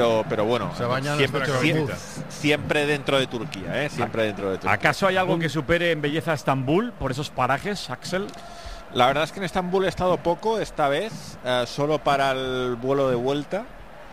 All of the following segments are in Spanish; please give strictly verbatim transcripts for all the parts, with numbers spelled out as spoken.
Pero, pero bueno, se bañan siempre, los siempre, siempre dentro de Turquía, ¿eh? Siempre dentro de Turquía. ¿Acaso hay algo que supere en belleza a Estambul por esos parajes, Axel? La verdad es que en Estambul he estado poco esta vez, eh, solo para el vuelo de vuelta.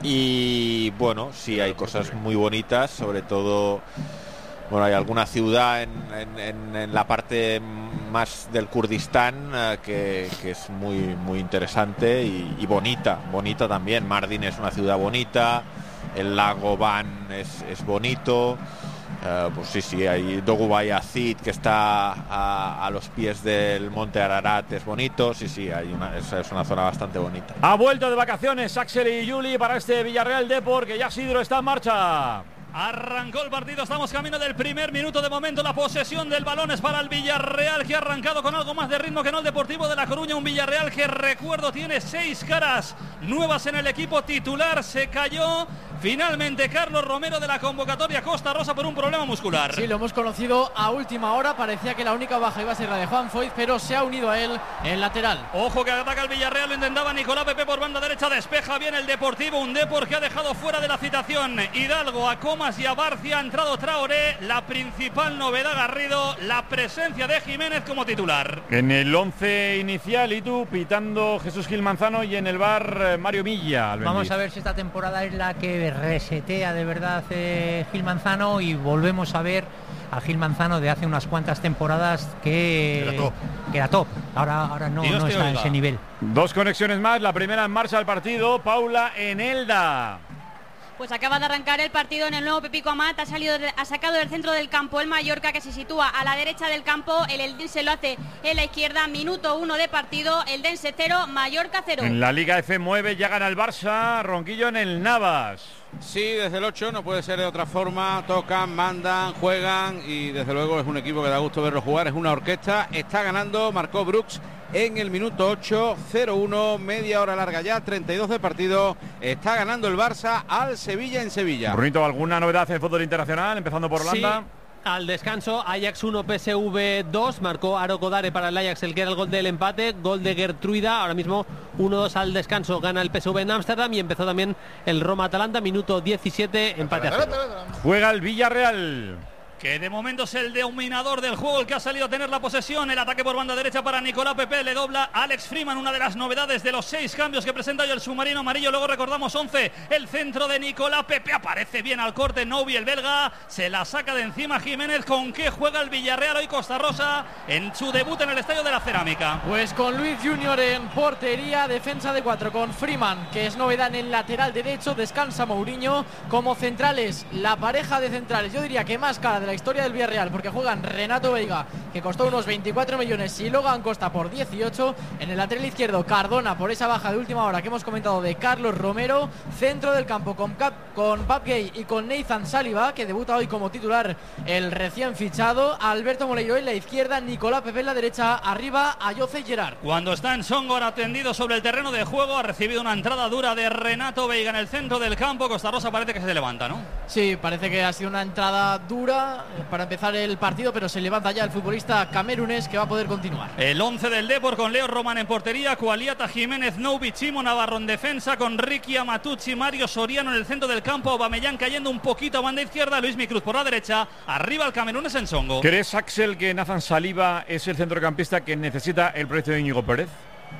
Y bueno, sí hay cosas muy bonitas, sobre todo, bueno, hay alguna ciudad en, en, en, en la parte más del Kurdistán eh, que, que es muy muy interesante y, y bonita, bonita también. Mardin es una ciudad bonita, el lago Van es, es bonito. Uh, pues sí, sí, hay Doğubeyazıt, que está a, a los pies del monte Ararat, es bonito, sí, sí, hay una, es, es una zona bastante bonita. Ha vuelto de vacaciones Axel y Juli para este Villarreal Depor, que ya Sidro está en marcha. Arrancó el partido, estamos camino del primer minuto. De momento la posesión del balón es para el Villarreal, que ha arrancado con algo más de ritmo que no el Deportivo de La Coruña. Un Villarreal que, recuerdo, tiene seis caras nuevas en el equipo titular. Se cayó finalmente Carlos Romero de la convocatoria Costa Rosa por un problema muscular. Sí, lo hemos conocido a última hora. Parecía que la única baja iba a ser la de Juan Foyth, pero se ha unido a él el lateral. Ojo que ataca el Villarreal, lo intentaba Nicolás Pepe por banda derecha, despeja bien el Deportivo. Un Depor que ha dejado fuera de la citación Hidalgo, a Comas y a Barcia. Ha entrado Traoré, la principal novedad, Garrido, la presencia de Jiménez como titular. En el once inicial, y tú pitando Jesús Gil Manzano, y en el bar Mario Milla. Vamos a ver si esta temporada es la que resetea de verdad eh, Gil Manzano, y volvemos a ver a Gil Manzano de hace unas cuantas temporadas que era top, que era top. Ahora, ahora no, no está en ese nivel. Dos conexiones más, la primera en marcha del partido, Paula en Elda. Pues acaba de arrancar el partido en el nuevo Pepico Amat. Ha salido, ha sacado del centro del campo el Mallorca, que se sitúa a la derecha del campo. El Eldense lo hace en la izquierda. Minuto uno de partido. Eldense cero, Mallorca cero. En la Liga F mueve, ya gana el Barça. Ronquillo en el Navas. Sí, desde el ocho no puede ser de otra forma. Tocan, mandan, juegan y desde luego es un equipo que da gusto verlo jugar. Es una orquesta. Está ganando, marcó Brooks en el minuto ocho, cero uno, media hora larga ya, treinta y dos de partido. Está ganando el Barça al Sevilla en Sevilla. Brunito, ¿alguna novedad en el fútbol internacional, empezando por Holanda? Sí. Al descanso, Ajax uno, P S V dos, marcó Aro Kodare para el Ajax, el que era el gol del empate, gol de Gertruida. Ahora mismo uno dos al descanso, gana el P S V en Ámsterdam, y empezó también el Roma-Atalanta, minuto diecisiete, empate a cero. Juega el Villarreal, que de momento es el dominador del juego, el que ha salido a tener la posesión. El ataque por banda derecha para Nicolás Pepe, le dobla Alex Freeman, una de las novedades de los seis cambios que presenta hoy el submarino amarillo. Luego recordamos once, el centro de Nicolás Pepe, aparece bien al corte Novi, el belga, se la saca de encima Jiménez. ¿Con qué juega el Villarreal hoy Costa Rosa en su debut en el Estadio de la Cerámica? Pues con Luis Junior en portería, defensa de cuatro con Freeman, que es novedad en el lateral derecho, descansa Mourinho. Como centrales, la pareja de centrales, yo diría que más cara de la historia del Villarreal, porque juegan Renato Veiga, que costó unos veinticuatro millones, y Logan Costa por dieciocho. En el lateral izquierdo, Cardona, por esa baja de última hora que hemos comentado de Carlos Romero. Centro del campo con, Cap, con Pap Gay y con Nathan Saliba, que debuta hoy como titular el recién fichado. Alberto Moleiro en la izquierda, Nicolás Pepe en la derecha, arriba Ayoce Gerard. Cuando está en Songor atendido sobre el terreno de juego, ha recibido una entrada dura de Renato Veiga en el centro del campo. Costa Rosa parece que se levanta, ¿no? Sí, parece que ha sido una entrada dura para empezar el partido, pero se levanta ya el futbolista camerunés, que va a poder continuar. El once del Depor con Leo Román en portería, Cualiata, Jiménez, Noubi, Chimo Navarro en defensa, con Ricky Amatucci, Mario Soriano en el centro del campo, Aubameyang cayendo un poquito a banda izquierda, Luis Micruz por la derecha, arriba el camerunés en Songo. ¿Crees, Axel, que Nathan Saliba es el centrocampista que necesita el proyecto de Íñigo Pérez?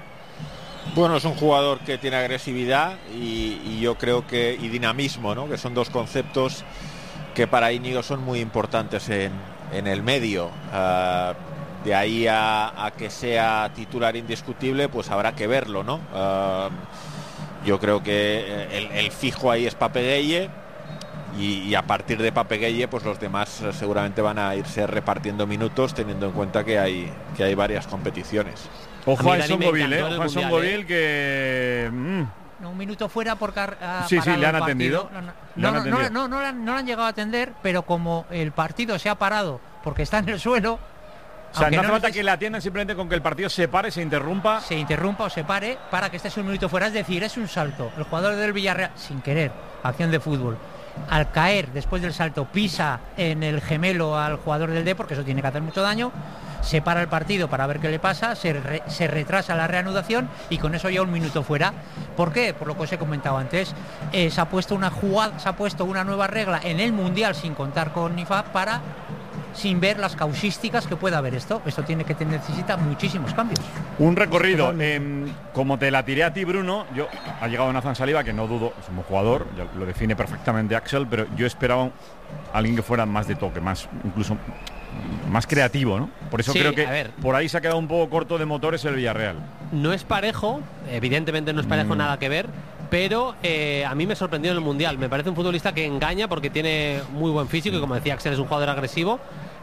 Bueno, es un jugador que tiene agresividad y, y yo creo que y dinamismo, ¿no? Que son dos conceptos que para Íñigo son muy importantes en, en el medio. Uh, de ahí a, a que sea titular indiscutible, pues habrá que verlo, ¿no? Uh, yo creo que el, el fijo ahí es Pape Gueye, y, y a partir de Pape Gueye, pues los demás seguramente van a irse repartiendo minutos, teniendo en cuenta que hay, que hay varias competiciones. Ojo a Songovil, ¿eh? Ojo a Songovil, que... Mm. No, un minuto fuera por car uh, sí, sí, le han atendido. No, no, no, no, no, no, no, no le han llegado a atender, pero como el partido se ha parado porque está en el suelo. O sea, no hace falta que le atiendan, simplemente con que el partido se pare, se interrumpa. Se interrumpa o se pare para que estés un minuto fuera. Es decir, es un salto. El jugador del Villarreal, sin querer, acción de fútbol, al caer después del salto, pisa en el gemelo al jugador del D, porque eso tiene que hacer mucho daño. se para el partido para ver qué le pasa, se, re, se retrasa la reanudación y con eso ya un minuto fuera. ¿Por qué? Por lo que os he comentado antes, eh, se ha puesto una jugada, se ha puesto una nueva regla en el Mundial sin contar con I F A B para, sin ver las causísticas que pueda haber esto. Esto tiene que tener, necesita muchísimos cambios. Un recorrido, eh, como te la tiré a ti, Bruno, yo ha llegado Nathan Saliba, que no dudo, es un buen jugador, lo define perfectamente Axel, pero yo esperaba a alguien que fuera más de toque, más incluso más creativo, ¿no? Por eso sí, creo que ver, por ahí se ha quedado un poco corto de motores el Villarreal. No es parejo, evidentemente no es parejo, mm. nada que ver, pero eh, a mí me sorprendió en el Mundial. Me parece un futbolista que engaña porque tiene muy buen físico y, como decía Axel, es un jugador agresivo,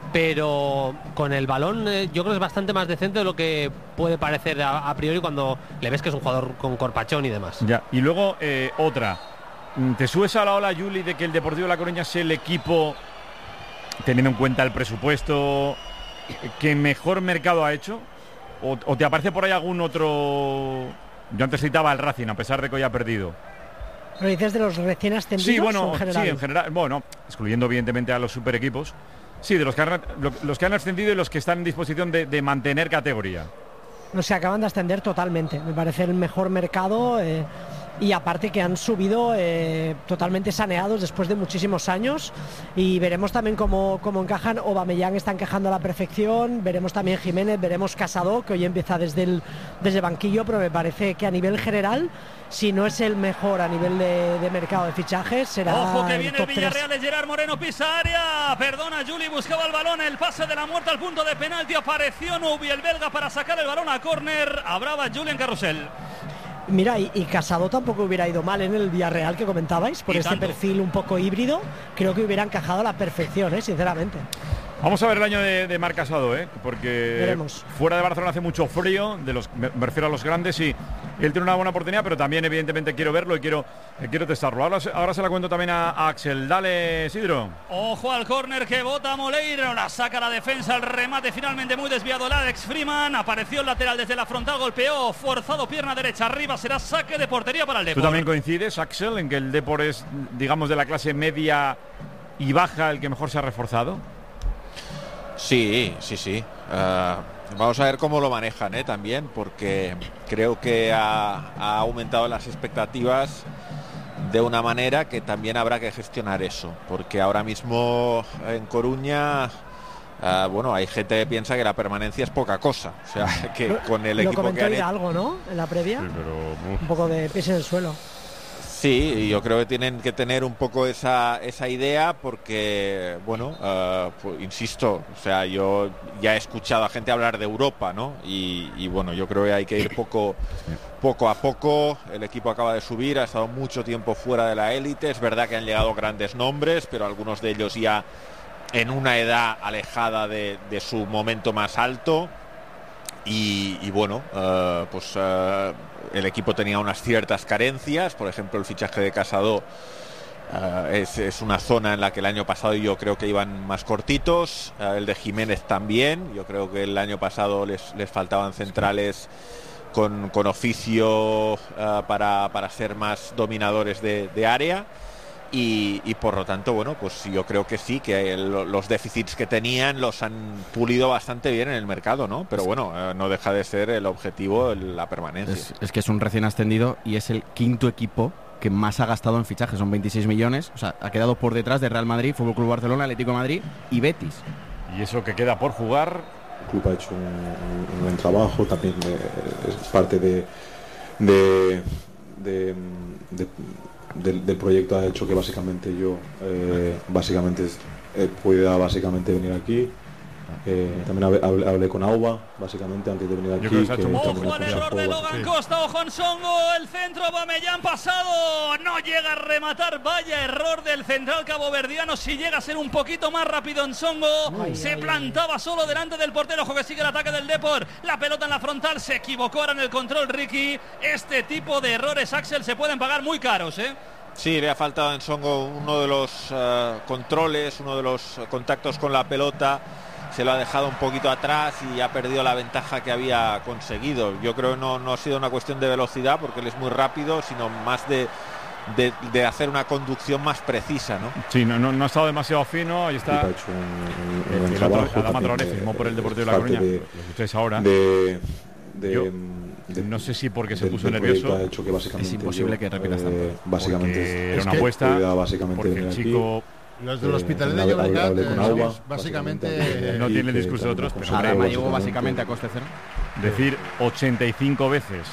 pero con el balón eh, yo creo que es bastante más decente de lo que puede parecer a, a priori cuando le ves que es un jugador con corpachón y demás. Ya, y luego eh, otra. ¿Te subes a la ola, Juli, de que el Deportivo de La Coruña sea el equipo, teniendo en cuenta el presupuesto, que mejor mercado ha hecho? ¿O, o te aparece por ahí algún otro? Yo antes citaba al Racing, a pesar de que hoy ha perdido. ¿Pero dices de los recién ascendidos? Sí, bueno, o en general? sí, en general. Bueno, excluyendo evidentemente a los super equipos. Sí, de los que han, los que han ascendido y los que están en disposición de, de mantener categoría. No se acaban de ascender totalmente. Me parece el mejor mercado. Eh... Y aparte que han subido eh, totalmente saneados después de muchísimos años, y veremos también cómo, cómo encajan. Aubameyang está encajando a la perfección, veremos también Jiménez, veremos Casado, que hoy empieza desde el, desde el banquillo, pero me parece que a nivel general, si no es el mejor a nivel de, de mercado de fichajes, será Ojo que el viene top el Villarreal tres. de Gerard Moreno, pisa área, perdona, Juli buscaba el balón, el pase de la muerte al punto de penalti, apareció Nubi, el belga, para sacar el balón a córner, hablaba Julián Carrusel. Mira, y, y Casado tampoco hubiera ido mal en el Villarreal que comentabais, por y este tanto. perfil un poco híbrido. Creo que hubiera encajado a la perfección, ¿eh? Sinceramente. Vamos a ver el año de, de Marc Casado, ¿eh? Porque Veremos. Fuera de Barcelona hace mucho frío, de los, me, me refiero a los grandes, y él tiene una buena oportunidad, pero también evidentemente quiero verlo y quiero, eh, quiero testarlo. Ahora, ahora se la cuento también a, a Axel. Dale, Sidro. Ojo al córner que bota Moleiro, la saca la defensa, el remate finalmente muy desviado. Alex Freeman apareció el lateral desde la frontal, golpeó, forzado, pierna derecha arriba, será saque de portería para el Depor. ¿Tú también coincides, Axel, en que el Depor es, digamos, de la clase media y baja el que mejor se ha reforzado? Sí, sí, sí. Uh, vamos a ver cómo lo manejan, ¿eh? También, porque creo que ha, ha aumentado las expectativas de una manera que también habrá que gestionar eso, porque ahora mismo en Coruña, uh, bueno, hay gente que piensa que la permanencia es poca cosa, o sea, que lo, con el lo equipo comentó que han hecho, algo, ¿no? En la previa, sí, pero, un poco de pies en el suelo. Sí, y yo creo que tienen que tener un poco esa, esa idea, porque, bueno, uh, pues, insisto, o sea, yo ya he escuchado a gente hablar de Europa, ¿no? Y, y bueno, yo creo que hay que ir poco, poco a poco. El equipo acaba de subir, ha estado mucho tiempo fuera de la élite. Es verdad que han llegado grandes nombres, pero algunos de ellos ya en una edad alejada de, de su momento más alto. Y, y bueno, uh, pues uh, el equipo tenía unas ciertas carencias. Por ejemplo, el fichaje de Casado uh, es, es una zona en la que el año pasado yo creo que iban más cortitos. Uh, el de Jiménez también. Yo creo que el año pasado les, les faltaban centrales con, con oficio uh, para, para ser más dominadores de, de área. Y, y por lo tanto, bueno, pues yo creo que sí, que el, los déficits que tenían los han pulido bastante bien en el mercado, ¿no? Pero bueno, eh, no deja de ser el objetivo el, la permanencia. Es, es que es un recién ascendido y es el quinto equipo que más ha gastado en fichajes, son veintiséis millones, o sea, ha quedado por detrás de Real Madrid, Fútbol Club Barcelona, Atlético de Madrid y Betis. Y eso que queda por jugar. El club ha hecho un, un buen trabajo, también eh, es parte de, de, de, de Del, del proyecto, ha hecho que básicamente yo eh, básicamente eh, pueda básicamente venir aquí. Eh, también hablé, hablé con Auba básicamente antes de venir aquí. Que que ojo al error de Logan Costa, ojo en Songo, el centro Aubameyang pasado, no llega a rematar, vaya error del central caboverdiano. Si llega a ser un poquito más rápido en Songo, ay, se ay, plantaba ay. solo delante del portero. Ojo que sigue el ataque del Depor, la pelota en la frontal, se equivocó ahora en el control Ricky. Este tipo de errores, Axel, se pueden pagar muy caros, ¿eh? Sí, le ha faltado en Songo uno de los uh, controles, uno de los contactos con la pelota. Se lo ha dejado un poquito atrás y ha perdido la ventaja que había conseguido. Yo creo que no, no ha sido una cuestión de velocidad, porque él es muy rápido, sino más de, de, de hacer una conducción más precisa, ¿no? Sí, no, no, no ha estado demasiado fino. Ahí está. Ha hecho un, un, un buen el trabajo. otro, Adama Traoré firmó por el Deportivo de La Coruña. De, lo escucháis ahora. De, de, Yo, de, no sé si porque se del, puso del nervioso. Ha hecho que básicamente es imposible yo, que repitas tanto. Eh, básicamente era es una que apuesta. Básicamente Porque el chico. Los del Hospitalet de eh, Llobregat, hablé con eh, Agua, básicamente, básicamente, no y tiene el que discurso de otros, también pero Adama básicamente, llegó básicamente a coste cero. Decir ochenta y cinco veces.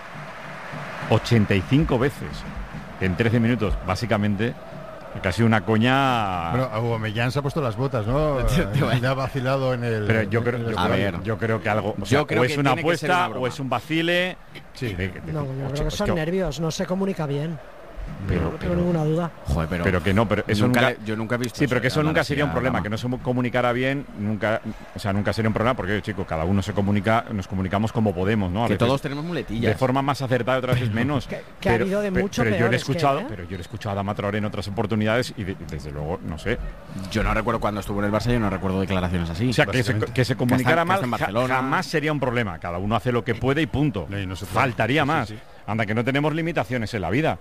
ochenta y cinco veces en trece minutos, básicamente. Casi una coña. Bueno, Aubameyang se ha puesto las botas, ¿no? Le ha vacilado en el. Pero yo creo, en el yo, a creo ver, yo creo que algo. O sea, yo creo o que es una tiene que ser apuesta una broma. o es un vacile. Sí. De- de- No, yo ocho, creo que es son que- nervios, no se comunica bien. Pero, No tengo pero, ninguna duda. Joder, pero, pero que no, pero eso nunca, nunca. le- yo nunca he visto. Sí, pero que eso hablar nunca así sería un a problema, Adama. que no se comunicara bien, nunca, o sea, nunca sería un problema, porque chicos, cada uno se comunica, nos comunicamos como podemos, ¿no? A Que veces todos tenemos muletillas. de forma más acertada, otras veces menos. Que- que ha habido de pe- mucho pero yo le he peores que escuchado, él, ¿eh? pero yo le he escuchado a Adama Traoré en otras oportunidades y, de- y desde luego, no sé. Yo no recuerdo cuando estuvo en el Barça, yo no recuerdo declaraciones así. O sea, que se, básicamente. que se comunicara Que está- que mal está en ja- Barcelona. jamás sería un problema. Cada uno hace lo que puede y punto. No, y no se puede. Faltaría Sí, sí, más. sí. Anda, que no tenemos limitaciones en la vida.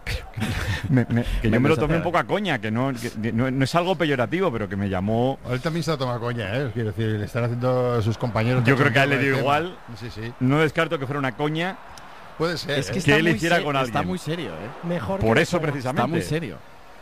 Me- me- que yo me lo tomé un poco a coña, que no, que no, no es algo peyorativo, pero que me llamó. Él también se ha tomado coña, ¿eh? Quiero decir, le están haciendo sus compañeros. Yo creo que a él le el dio tema. igual. Sí, sí. No descarto que fuera una coña. Puede ser. Es que ¿eh? está él muy hiciera se- con Está alguien. muy serio, ¿eh? Mejor Por que eso, fuera. precisamente. Está muy serio.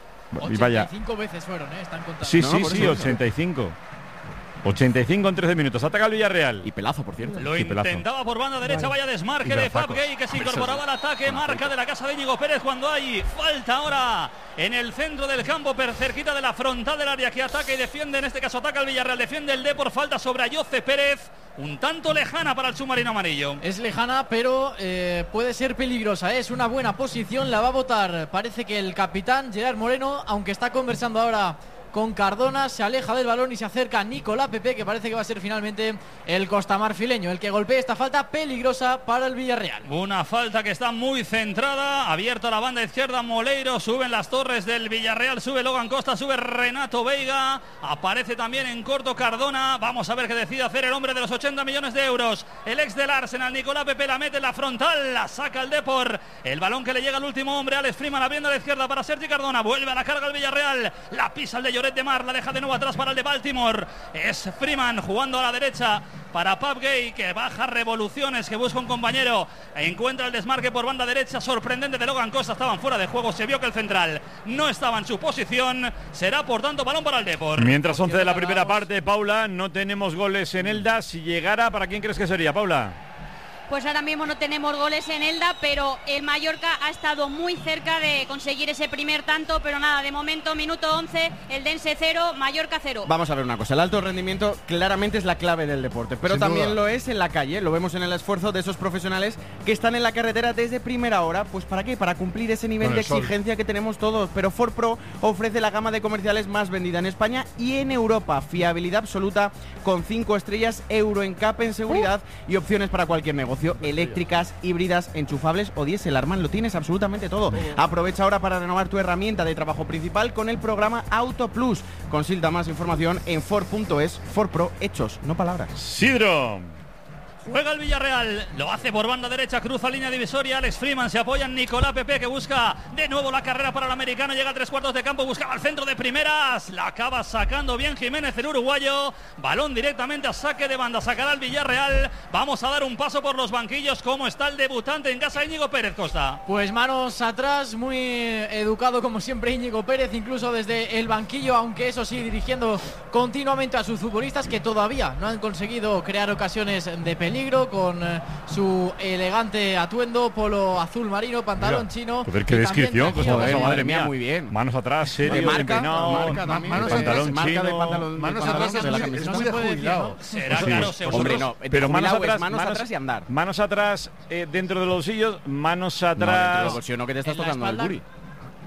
Y vaya. ochenta y cinco veces fueron, ¿eh? Están contando. Sí, No, sí, por sí, eso. ochenta y cinco. ochenta y cinco en trece minutos. Ataca el Villarreal. Y pelazo, por cierto. Lo Sí, pelazo. intentaba por banda derecha, Vale. vaya desmarque Y de Garzacos. Fab Gay que se incorporaba al ataque, marca de la casa de Íñigo Pérez cuando hay falta ahora en el centro del campo, per cerquita de la frontal del área que ataca y defiende, en este caso ataca el Villarreal, defiende el D por falta sobre Ayoce Pérez, un tanto lejana para el submarino amarillo. Es lejana, pero eh, puede ser peligrosa. ¿eh? Es una buena posición, la va a votar. Parece que el capitán Gerard Moreno, aunque está conversando ahora con Cardona, se aleja del balón y se acerca a Nicolás Pepe, que parece que va a ser finalmente el costamarfileño el que golpee esta falta peligrosa para el Villarreal. Una falta que está muy centrada, abierto a la banda izquierda Moleiro, suben las torres del Villarreal, sube Logan Costa, sube Renato Veiga, aparece también en corto Cardona, vamos a ver qué decide hacer el hombre de los ochenta millones de euros, el ex del Arsenal, Nicolás Pepe la mete en la frontal, la saca el Depor, el balón que le llega al último hombre, Alex Freeman abriendo a la izquierda para Sergi Cardona, vuelve a la carga el Villarreal, la pisa el de Lloret de Mar, la deja de nuevo atrás para el de Baltimore, es Freeman jugando a la derecha para Pap Gay, que baja revoluciones, que busca un compañero, encuentra el desmarque por banda derecha, sorprendente de Logan Costa, estaban fuera de juego, se vio que el central no estaba en su posición, será por tanto balón para el Depor. Mientras once de la primera parte, Paula, no tenemos goles en Elda. Si llegara, ¿para quién crees que sería, Paula? Pues ahora mismo no tenemos goles en Elda, pero el Mallorca ha estado muy cerca de conseguir ese primer tanto, pero nada, de momento minuto once, el Dense cero, Mallorca cero. Vamos a ver una cosa, el alto rendimiento claramente es la clave del deporte, pero Sin también duda. lo es en la calle, lo vemos en el esfuerzo de esos profesionales que están en la carretera desde primera hora, pues ¿para qué? Para cumplir ese nivel Con de el sol. exigencia que tenemos todos, pero Ford Pro ofrece la gama de comerciales más vendida en España y en Europa, fiabilidad absoluta con cinco estrellas, Euro N C A P en seguridad y opciones para cualquier negocio, eléctricas, híbridas, enchufables o diésel. Arman, lo tienes absolutamente todo. Aprovecha ahora para renovar tu herramienta de trabajo principal con el programa Auto Plus. Consulta más información en Ford punto es. Ford Pro, hechos, no palabras. Sidro. Juega el Villarreal, lo hace por banda derecha, cruza línea divisoria, Alex Freeman se apoya en Nicolás Pepe, que busca de nuevo la carrera para el americano, llega a tres cuartos de campo, buscaba el centro de primeras, la acaba sacando bien Jiménez, el uruguayo, balón directamente a saque de banda, sacará el Villarreal, vamos a dar un paso por los banquillos, cómo está el debutante en casa Íñigo Pérez Costa. Pues manos atrás, muy educado como siempre Íñigo Pérez, incluso desde el banquillo, aunque eso sí, dirigiendo continuamente a sus futbolistas que todavía no han conseguido crear ocasiones de peligro, con eh, su elegante atuendo, polo azul marino, pantalón Mira, chino. joder, qué y también descripción, pues, tranquilo, joder, como- madre mía, muy bien. Manos atrás, serio, De marca, empeinado, marca también. Manos pantalón atrás, marca de chino. pantalón, Manos de atrás pantalón es de la muy- camiseta. es muy de puede decir, jubilado. ¿no? Será Sí. caro, seguro. Hombre, no, Pero manos jubilado es atrás, manos manos, atrás y andar. manos atrás eh, dentro de los bolsillos, manos No, dentro atrás. del bolsillo no, que te estás En la tocando el espalda. buri.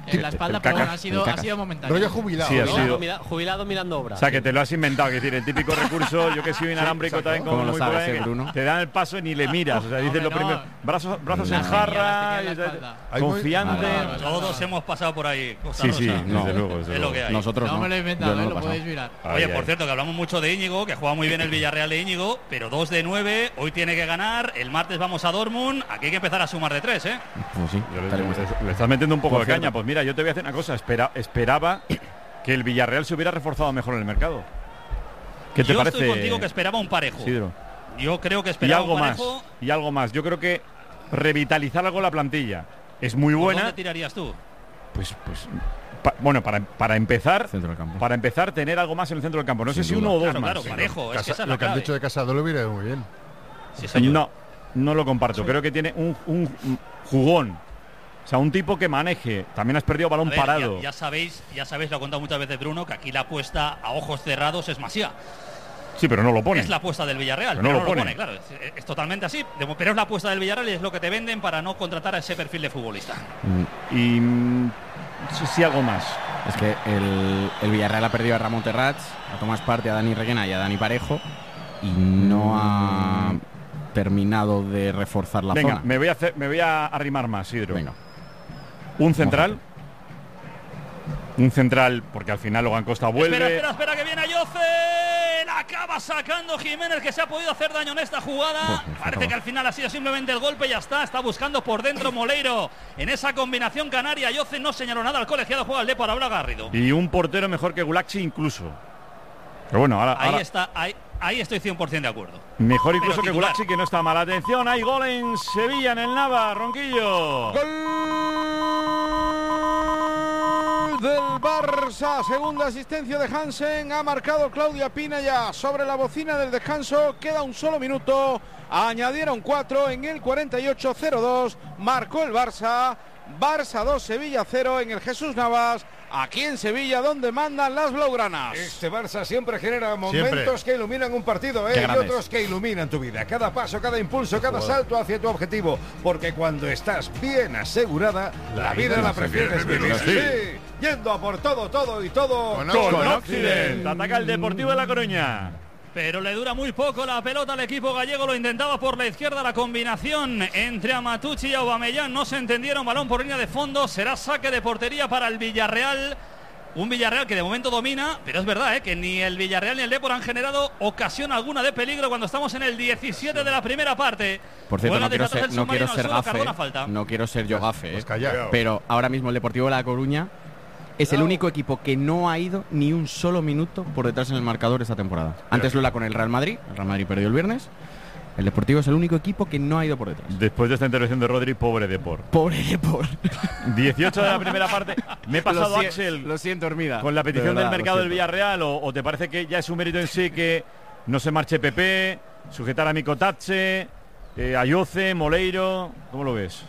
en la espalda, pero bueno, ha sido, ha sido momentáneo. Rollo jubilado, sí, ha ¿no? sido. Jubilado, jubilado mirando obras. O sea, que te lo has inventado, es decir, el típico recurso, yo que soy inalámbrico también como ¿Cómo lo muy sabes, por ahí, eh, Bruno? te dan el paso y ni le miras, o sea, dices Hombre, lo no. primero, brazos, brazos La en señal, jarra, la y- señal en la espalda. Hay muy- confiante. Vale, vale, Todos hemos pasado por ahí. Costa Sí, Rosa. sí, No. desde luego, desde Es lo luego. que hay. Nosotros No no. me lo he Yo inventado, no ¿eh? lo he lo pasado. podéis mirar. Ahí, Oye, ahí. por cierto, que hablamos mucho de Íñigo, que juega muy bien el Villarreal de Íñigo, pero dos de nueve, hoy tiene que ganar, el martes vamos a Dortmund, aquí hay que empezar a sumar de tres, ¿eh? Pues sí, Yo le, tal y como le- está. le estás metiendo un poco Por de cierto. caña. Pues mira, yo te voy a decir una cosa. Espera, esperaba que el Villarreal se hubiera reforzado mejor en el mercado. ¿Qué te Yo parece, estoy contigo que esperaba un parejo. Isidro? Yo creo que Y esperaba algo un más. parejo. Y algo más. Yo creo que revitalizar algo la plantilla es muy ¿Por buena. dónde tirarías tú? Pues, pues pa- bueno, para, para empezar, Centro del campo. para empezar, tener algo más en el centro del campo. No Sin sé si duda. uno o dos Claro, más. claro, parejo, es que Casa- esa es la lo que han clave. dicho de Casado lo viene muy bien. Sí, señor. No, no lo comparto. Creo que tiene un, un jugón. O sea, un tipo que maneje. También has perdido balón A ver, parado. Ya, ya sabéis, ya sabéis, lo ha contado muchas veces Bruno, que aquí la apuesta a ojos cerrados es Masía. Sí, pero no lo pone. Es la apuesta del Villarreal, Pero pero no no, lo lo pone. pone, claro. Es, es totalmente así, de- pero es la apuesta del Villarreal y es lo que te venden para no contratar a ese perfil de futbolista. Mm, Y mm, sí, sí, algo más. Es que el, el Villarreal ha perdido a Ramón Terrats, a Tomás Partey, a Dani Reguena y a Dani Parejo y no ha terminado de reforzar la Venga, zona. me voy a hacer, me voy a arrimar más, Sidro. Venga. Un central. Un central, porque al final Logan Costa vuelve. Espera, espera, espera, que viene Ayoce. La acaba sacando Jiménez, que se ha podido hacer daño en esta jugada. Uf, Parece acaba. que al final ha sido simplemente el golpe y ya está. Está buscando por dentro Moleiro. En esa combinación canaria, Ayoce no señaló nada al colegiado, juega el Depor, habla Garrido. Y un portero mejor que Gulaxi incluso. Pero bueno, ahora, Ahí ahora está, ahí, ahí estoy cien por ciento de acuerdo. mejor incluso Pero que titular. Gulaxi, que no está mal. Atención, hay gol en Sevilla, en el Nava, Ronquillo. Gol del Barça, segunda asistencia de Hansen, ha marcado Claudia Pina ya sobre la bocina del descanso, queda un solo minuto, añadieron cuatro en el cuarenta y ocho cero dos, marcó el Barça, Barça dos, Sevilla cero en el Jesús Navas, aquí en Sevilla donde mandan las blaugranas. Este Barça siempre genera momentos Siempre. que iluminan un partido, ¿eh? Qué Y grandes. otros que iluminan tu vida. Cada paso, cada impulso, cada Joder. salto hacia tu objetivo. Porque cuando estás bien asegurada, la, La vida vida la se prefieres vive vivir. así. Sí, yendo a por todo, todo y todo. Con Con Con Occident. Ataca el Deportivo de La Coruña. Pero le dura muy poco la pelota al equipo gallego, lo intentaba por la izquierda, la combinación entre Amatucci y Aubameyang no se entendieron, balón por línea de fondo, será saque de portería para el Villarreal. Un Villarreal que de momento domina, pero es verdad ¿eh? que ni el Villarreal ni el Depor han generado ocasión alguna de peligro cuando estamos en el diecisiete de la primera parte. Por cierto, Buena no quiero desde atrás ser, del no quiero submarino al ser suelo, gafe, Cardona falta. no quiero ser yo gafe, Pues eh. calla. Pero ahora mismo el Deportivo de La Coruña es el único equipo que no ha ido ni un solo minuto por detrás en el marcador esta temporada. Antes lo era con el Real Madrid, el Real Madrid perdió el viernes. El Deportivo es el único equipo que no ha ido por detrás. Después de esta intervención de Rodri, pobre Depor. Pobre Depor. dieciocho de la primera parte. Me he pasado, Lo si- Axel, Lo siento, Hermida. con la petición De verdad, del mercado lo del siento. Villarreal, o, o te parece que ya es un mérito en sí que no se marche Pepe, sujetar a Micotache, eh, Ayoce, Moleiro. ¿Cómo lo ves?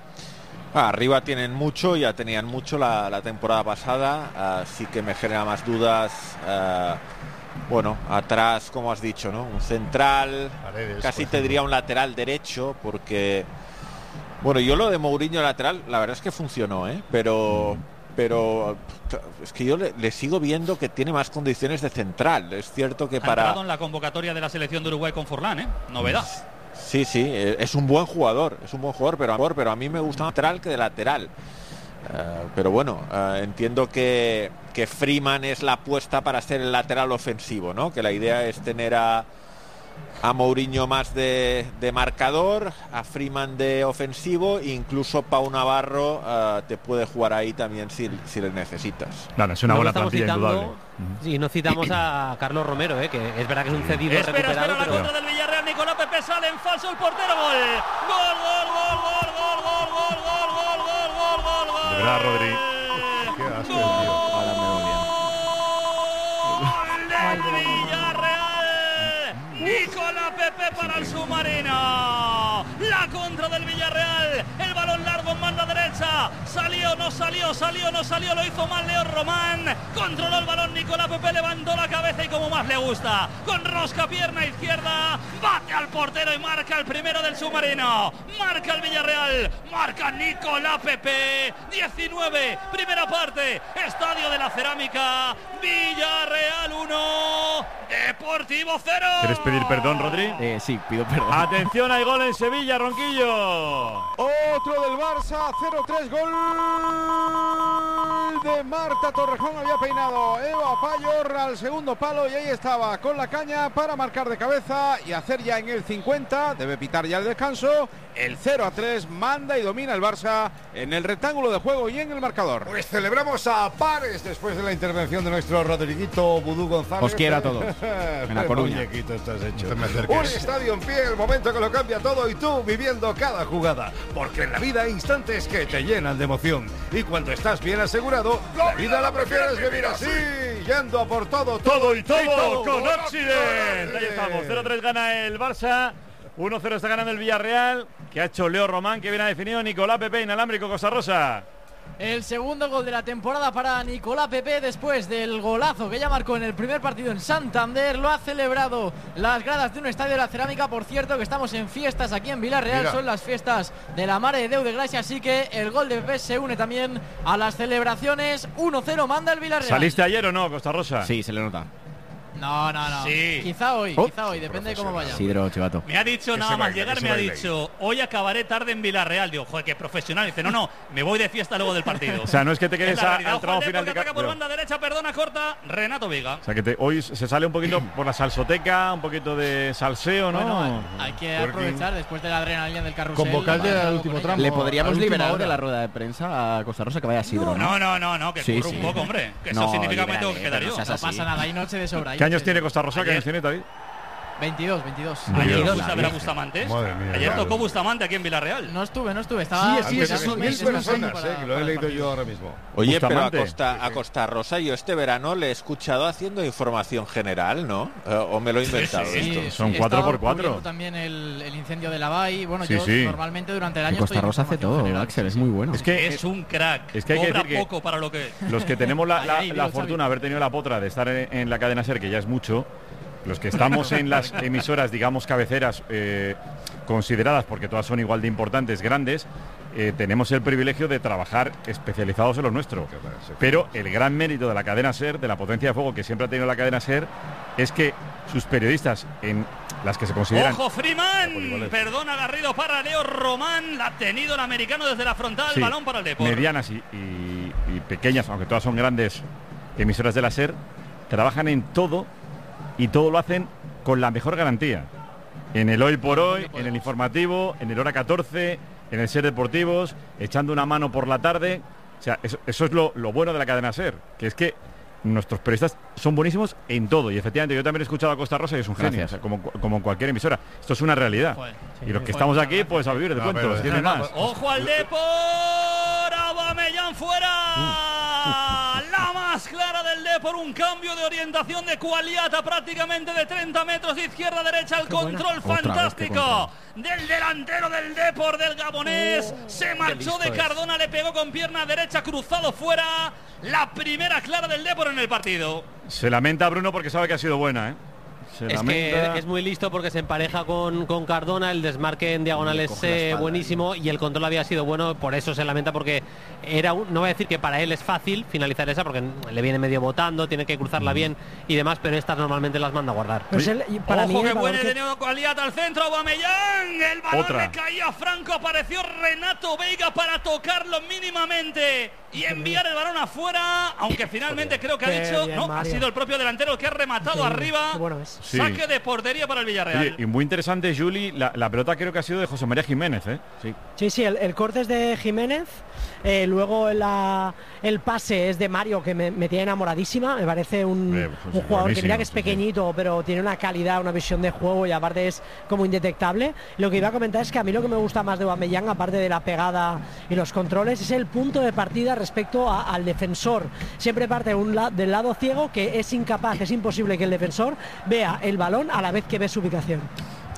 Ah, arriba tienen mucho, ya tenían mucho la, la temporada pasada, así que me genera más dudas. ah, bueno, atrás, como has dicho, ¿no? Un central, Paredes, casi por te diría ejemplo. un lateral derecho, porque, bueno, yo lo de Mourinho lateral, la verdad es que funcionó, ¿eh? Pero, pero es que yo le, le sigo viendo que tiene más condiciones de central. Es cierto que Ha para... entrado en la convocatoria de la selección de Uruguay con Forlán, ¿eh? Novedad. Sí, sí, eh, es un buen jugador, es un buen jugador, pero, pero a mí me gusta más lateral que de lateral. Eh, pero bueno, eh, entiendo que, que Freeman es la apuesta para ser el lateral ofensivo, ¿no? Que la idea es tener a, a Mourinho más de, de marcador, a Freeman de ofensivo, e incluso Pau Navarro eh, te puede jugar ahí también si, si le necesitas. Claro, es una No buena estamos plantilla, citando- indudable. Sí, no citamos a Carlos Romero, ¿eh? Que es verdad que es un cedido Espera, espera, recuperado, la pero contra del Villarreal, Nicolás Pepe sale en falso el portero, gol. Gol, gol, gol, gol, gol, gol, gol, gol, gol, gol, gol, gol, gol. De verdad, Rodri. Qué asco, tío. Ahora me odia. Gol del Villarreal. Nicolás Pepe para el submarino. La contra del Villarreal. El balón balón largo en banda derecha. Salió, no salió, salió, no salió. Lo hizo mal Leo Román. Controló el balón Nicolás Pepe, levantó la cabeza y como más le gusta, con rosca pierna izquierda, bate al portero y marca el primero del submarino. Marca el Villarreal, marca Nicolás Pepe. diecinueve, primera parte, Estadio de la Cerámica, Villarreal uno, Deportivo cero. ¿Quieres pedir perdón, Rodri? Eh, sí, pido perdón. Atención, hay gol en Sevilla, Ronquillo. Otro del Barça, cero tres, gol de Marta Torrejón. Había peinado Eva Payor al segundo palo y ahí estaba con la caña para marcar de cabeza y hacer ya en el cincuenta, debe pitar ya el descanso, el cero a tres. Manda y domina el Barça en el rectángulo de juego y en el marcador. Pues celebramos a pares después de la intervención de nuestro Rodriguito Vudú González. Os quiero a todos. En La Coruña. Muñequito estás hecho. Un estadio en pie, el momento que lo cambia todo y tú viviendo cada jugada. Porque en la vida hay instantes que te llenan de emoción. Y cuando estás bien asegurado, la vida la prefieres vivir así. Yendo a por todo, Todo y todo con Occident. Ahí estamos, cero tres gana el Barça, uno cero está ganando el Villarreal, que ha hecho Leo Román, que viene a definido Nicolás Pepe, inalámbrico, Costa Rosa. El segundo gol de la temporada para Nicolás Pepe después del golazo que ya marcó en el primer partido en Santander. Lo ha celebrado las gradas de un estadio de la Cerámica. Por cierto, que estamos en fiestas aquí en Villarreal. Mira. Son las fiestas de la Mare de Déu de Gracia. Así que el gol de Pepe se une también a las celebraciones. uno cero manda el Villarreal. ¿Saliste ayer o no, Costa Rosa? Sí, se le nota. No, no, no. Sí. Quizá hoy, Oh. quizá hoy, depende de cómo vaya. Sidro, chivato. Me ha dicho Que nada se más baile, llegar, que me se ha baile. dicho, hoy acabaré tarde en Villarreal. Digo, joder, qué profesional. Dice, no, no, me voy de fiesta luego del partido. O sea, no es que te quedes Es la a- realidad. al Ojo tramo al final Depor, de que ataca por ca- banda derecha, perdona, corta, Renato Vega. O sea, que te, hoy se sale un poquito por la salsoteca, un poquito de salseo, ¿no? Bueno, hay que Porque- aprovechar después de la adrenalina del carrusel. Convocarle Vale, al con último ella. tramo. Le a podríamos última liberar hora. de la rueda de prensa a Costa Rosa que vaya a Sidro, ¿no? No, no, no, no, que Sí, curre sí. un poco, hombre. Que eso No, significa que me tengo que libérale, quedar pero yo. no seas No así. pasa nada, hay noche de sobra. hay ¿Qué años noche tiene de- Costa Rosa? ¿Qué Ayer. años tiene, David? veintidós, veintidós. Ayer Dios. fuiste a ver a Bustamante. Madre mía, Ayer claro. tocó Bustamante aquí en Villarreal. No estuve, no estuve. Estaba Sí, sí, esas esperando son un mil mes, un personas, para- eh, que lo para he el leído partido. yo ahora mismo. Oye, pero a Bustamante. Costa, a Costa Rosa yo este verano le he escuchado haciendo información general, ¿no? Eh, ¿O me lo he inventado sí, esto? Sí, Son he cuatro estado por cuatro. cubriendo también el, el incendio de la B A I. Bueno, Sí, yo sí. normalmente durante el Que año Costa estoy en Rosa hace información todo, general. Axel, es muy bueno. Es que Es un crack. es que hay que Cobra decir que- poco para lo que. los que tenemos la, la- Ahí, ahí, la Xavi. fortuna de haber tenido la potra de estar en, en la cadena SER, que ya es mucho, los que estamos en las emisoras, digamos, cabeceras eh, consideradas, porque todas son igual de importantes, grandes, eh, tenemos el privilegio de trabajar especializados en lo nuestro. Pero el gran mérito de la cadena SER, de la potencia de fuego que siempre ha tenido la cadena SER, es que sus periodistas, en las que se consideran... ¡Ojo, Freeman! Poligoles. Perdona, Garrido para Leo Román. La ha tenido el americano desde la frontal. Sí, Balón para el Depor. medianas y, y- y pequeñas, aunque todas son grandes emisoras de la SER, trabajan en todo y todo lo hacen con la mejor garantía. En el Hoy por Hoy, en el informativo, en el Hora catorce, en el SER Deportivos, echando una mano por la tarde. O sea, eso, eso es lo, lo bueno de la cadena SER, que es que nuestros periodistas son buenísimos en todo. Y efectivamente, yo también he escuchado a Costa Rosa y es un genio, Gracias. o sea, como, como en cualquier emisora. Esto es una realidad. Joder, y los que Joder, estamos muchas aquí, gracias. pues a vivir de No, cuentos, pero- tiene no, no, más. ¡Ojo al Depor! ¡Aubameyang fuera! La más clara del Depor, un cambio de orientación de Cualiata prácticamente de treinta metros de izquierda a derecha, el control Otra vez, qué fantástico del delantero del Depor, del gabonés. Se marchó de Cardona, le pegó con pierna derecha, cruzado fuera. La primera clara del Depor en el partido. Se lamenta Bruno porque sabe que ha sido buena, ¿eh? Se Es lamenta. que es muy listo porque se empareja con, con Cardona, el desmarque en diagonal es coge la eh, espalda, buenísimo y el control había sido bueno, por eso se lamenta porque era un- no voy a decir que para él es fácil finalizar esa porque le viene medio botando, tiene que cruzarla bien y demás, pero estas normalmente las manda a guardar. Pues él- y para Ojo mí el que valor buena que- de Neo Cualiata al centro, Aubameyang. El balón Otra. le caía a Franco, apareció Renato Veiga para tocarlo mínimamente y enviar el balón afuera, aunque finalmente creo que ha Qué dicho, bien, no, ha Mario. sido el propio delantero el que ha rematado Increíble, arriba. qué bueno es. Sí. Saque de portería para el Villarreal. Oye, y muy interesante, Juli, la, la pelota creo que ha sido de José María Jiménez, ¿eh? Sí. Sí, sí, el, el corte es de Jiménez, eh, luego la, el pase es de Mario, que me, me tiene enamoradísima, me parece un, Eh, pues un es jugador que mira buenísimo, que es sí, pequeñito, pero tiene una calidad, una visión de juego y aparte es como indetectable. Lo que iba a comentar es que a mí lo que me gusta más de Aubameyang, aparte de la pegada y los controles, es el punto de partida respecto a- al defensor. Siempre parte de un la- del lado ciego, que es incapaz, es imposible que el defensor vea el balón a la vez que ve su ubicación.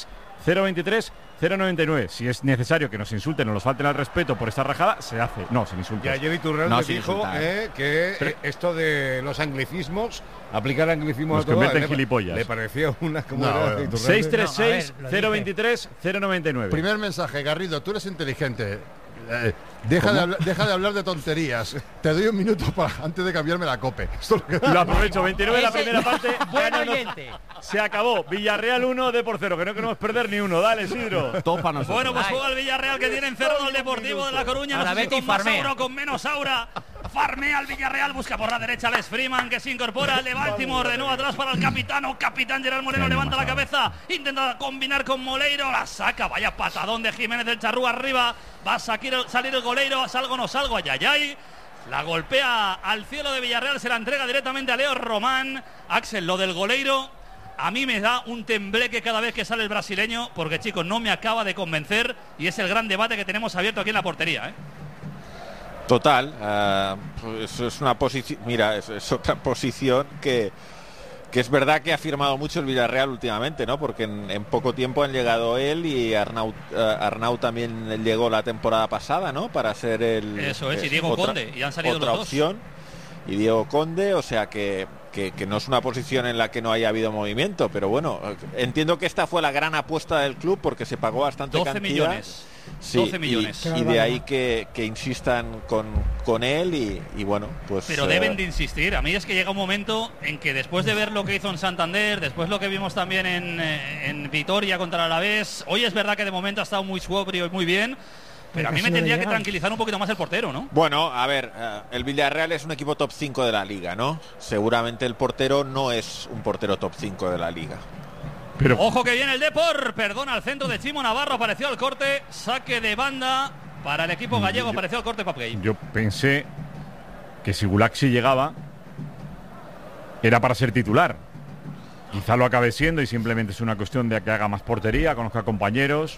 seis cero veintitrés cero noventa y nueve. Si es necesario que nos insulten o nos falten al respeto por esta rajada, se hace. No, sin insultos. Y ayer Iturralde No, me sin dijo insultar. eh, que Pero- eh, esto de los anglicismos, aplicar anglicismos Nos a todo, convierte en le- gilipollas. Le parecía una como No, era bueno. Iturralde. seis tres seis cero veintitrés cero noventa y nueve. Primer mensaje, Garrido, tú eres inteligente. Eh, deja, de hablar, deja de hablar de tonterías. Te doy un minuto para, antes de cambiarme la cope. Esto es lo, que... lo aprovecho. veintinueve de la primera parte. Buen oyente. Se acabó. Villarreal uno, Depor cero. Que no queremos perder ni uno. Dale, Isidro. Todo para nosotros. Bueno, pues juega el Villarreal, que tiene encerrado al Deportivo de La Coruña. No sé si con más aura o con menos aura. Farmea al Villarreal, busca por la derecha a Les Freeman, que se incorpora al de Baltimore, de nuevo atrás para el capitano, capitán Gerard Moreno, levanta la cabeza, intenta combinar con Moleiro, la saca, vaya patadón de Jiménez del Charrúa arriba, va a salir el, salir el goleiro, salgo o no salgo, ayayay, la golpea al cielo de Villarreal, se la entrega directamente a Leo Román. Axel, lo del goleiro a mí me da un tembleque cada vez que sale el brasileño, porque chicos, no me acaba de convencer y es el gran debate que tenemos abierto aquí en la portería, ¿eh? Total, uh, eso es una posición, mira, es, es otra posición que, que es verdad que ha firmado mucho el Villarreal últimamente, ¿no? Porque en, en poco tiempo han llegado él y Arnau, uh, Arnau también llegó la temporada pasada, ¿no? Para ser el... Eso es, y Diego otra, Conde, y han salido otra los opción. dos. Y Diego Conde, o sea que, que, que no es una posición en la que no haya habido movimiento, pero bueno, entiendo que esta fue la gran apuesta del club porque se pagó bastante doce cantidad. Millones. Sí, doce millones. Y, y de ahí que, que insistan con, con él y, y bueno, pues... Pero eh, deben de insistir. A mí es que llega un momento en que después de ver lo que hizo en Santander, después lo que vimos también en, en Vitoria contra el Alavés, hoy es verdad que de momento ha estado muy sobrio y muy bien, pero a mí me tendría que tranquilizar un poquito más el portero, ¿no? Bueno, a ver, uh, el Villarreal es un equipo top cinco de la liga, ¿no? Seguramente el portero no es un portero top cinco de la liga. Pero... Ojo que viene el Depor, perdona al centro de Chimo Navarro, apareció al corte, saque de banda para el equipo gallego, yo, apareció al corte Papgay. Yo pensé que si Gulaxi llegaba era para ser titular. Quizá lo acabe siendo y simplemente es una cuestión de que haga más portería, conozca compañeros.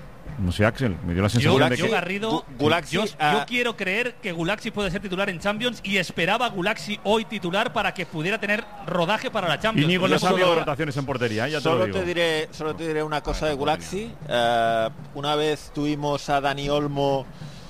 No sé, Axel, me dio la sensación yo, de yo, que... Garrido, Gulaxi, yo, uh... yo quiero creer que Gulaxi puede ser titular en Champions y esperaba Gulaxi hoy titular para que pudiera tener rodaje para la Champions. Íñigo no sabe de rotaciones en portería, ¿eh? Ya te solo lo digo. Te diré, solo te diré una cosa de Gulaxi. Uh, una vez tuvimos a Dani Olmo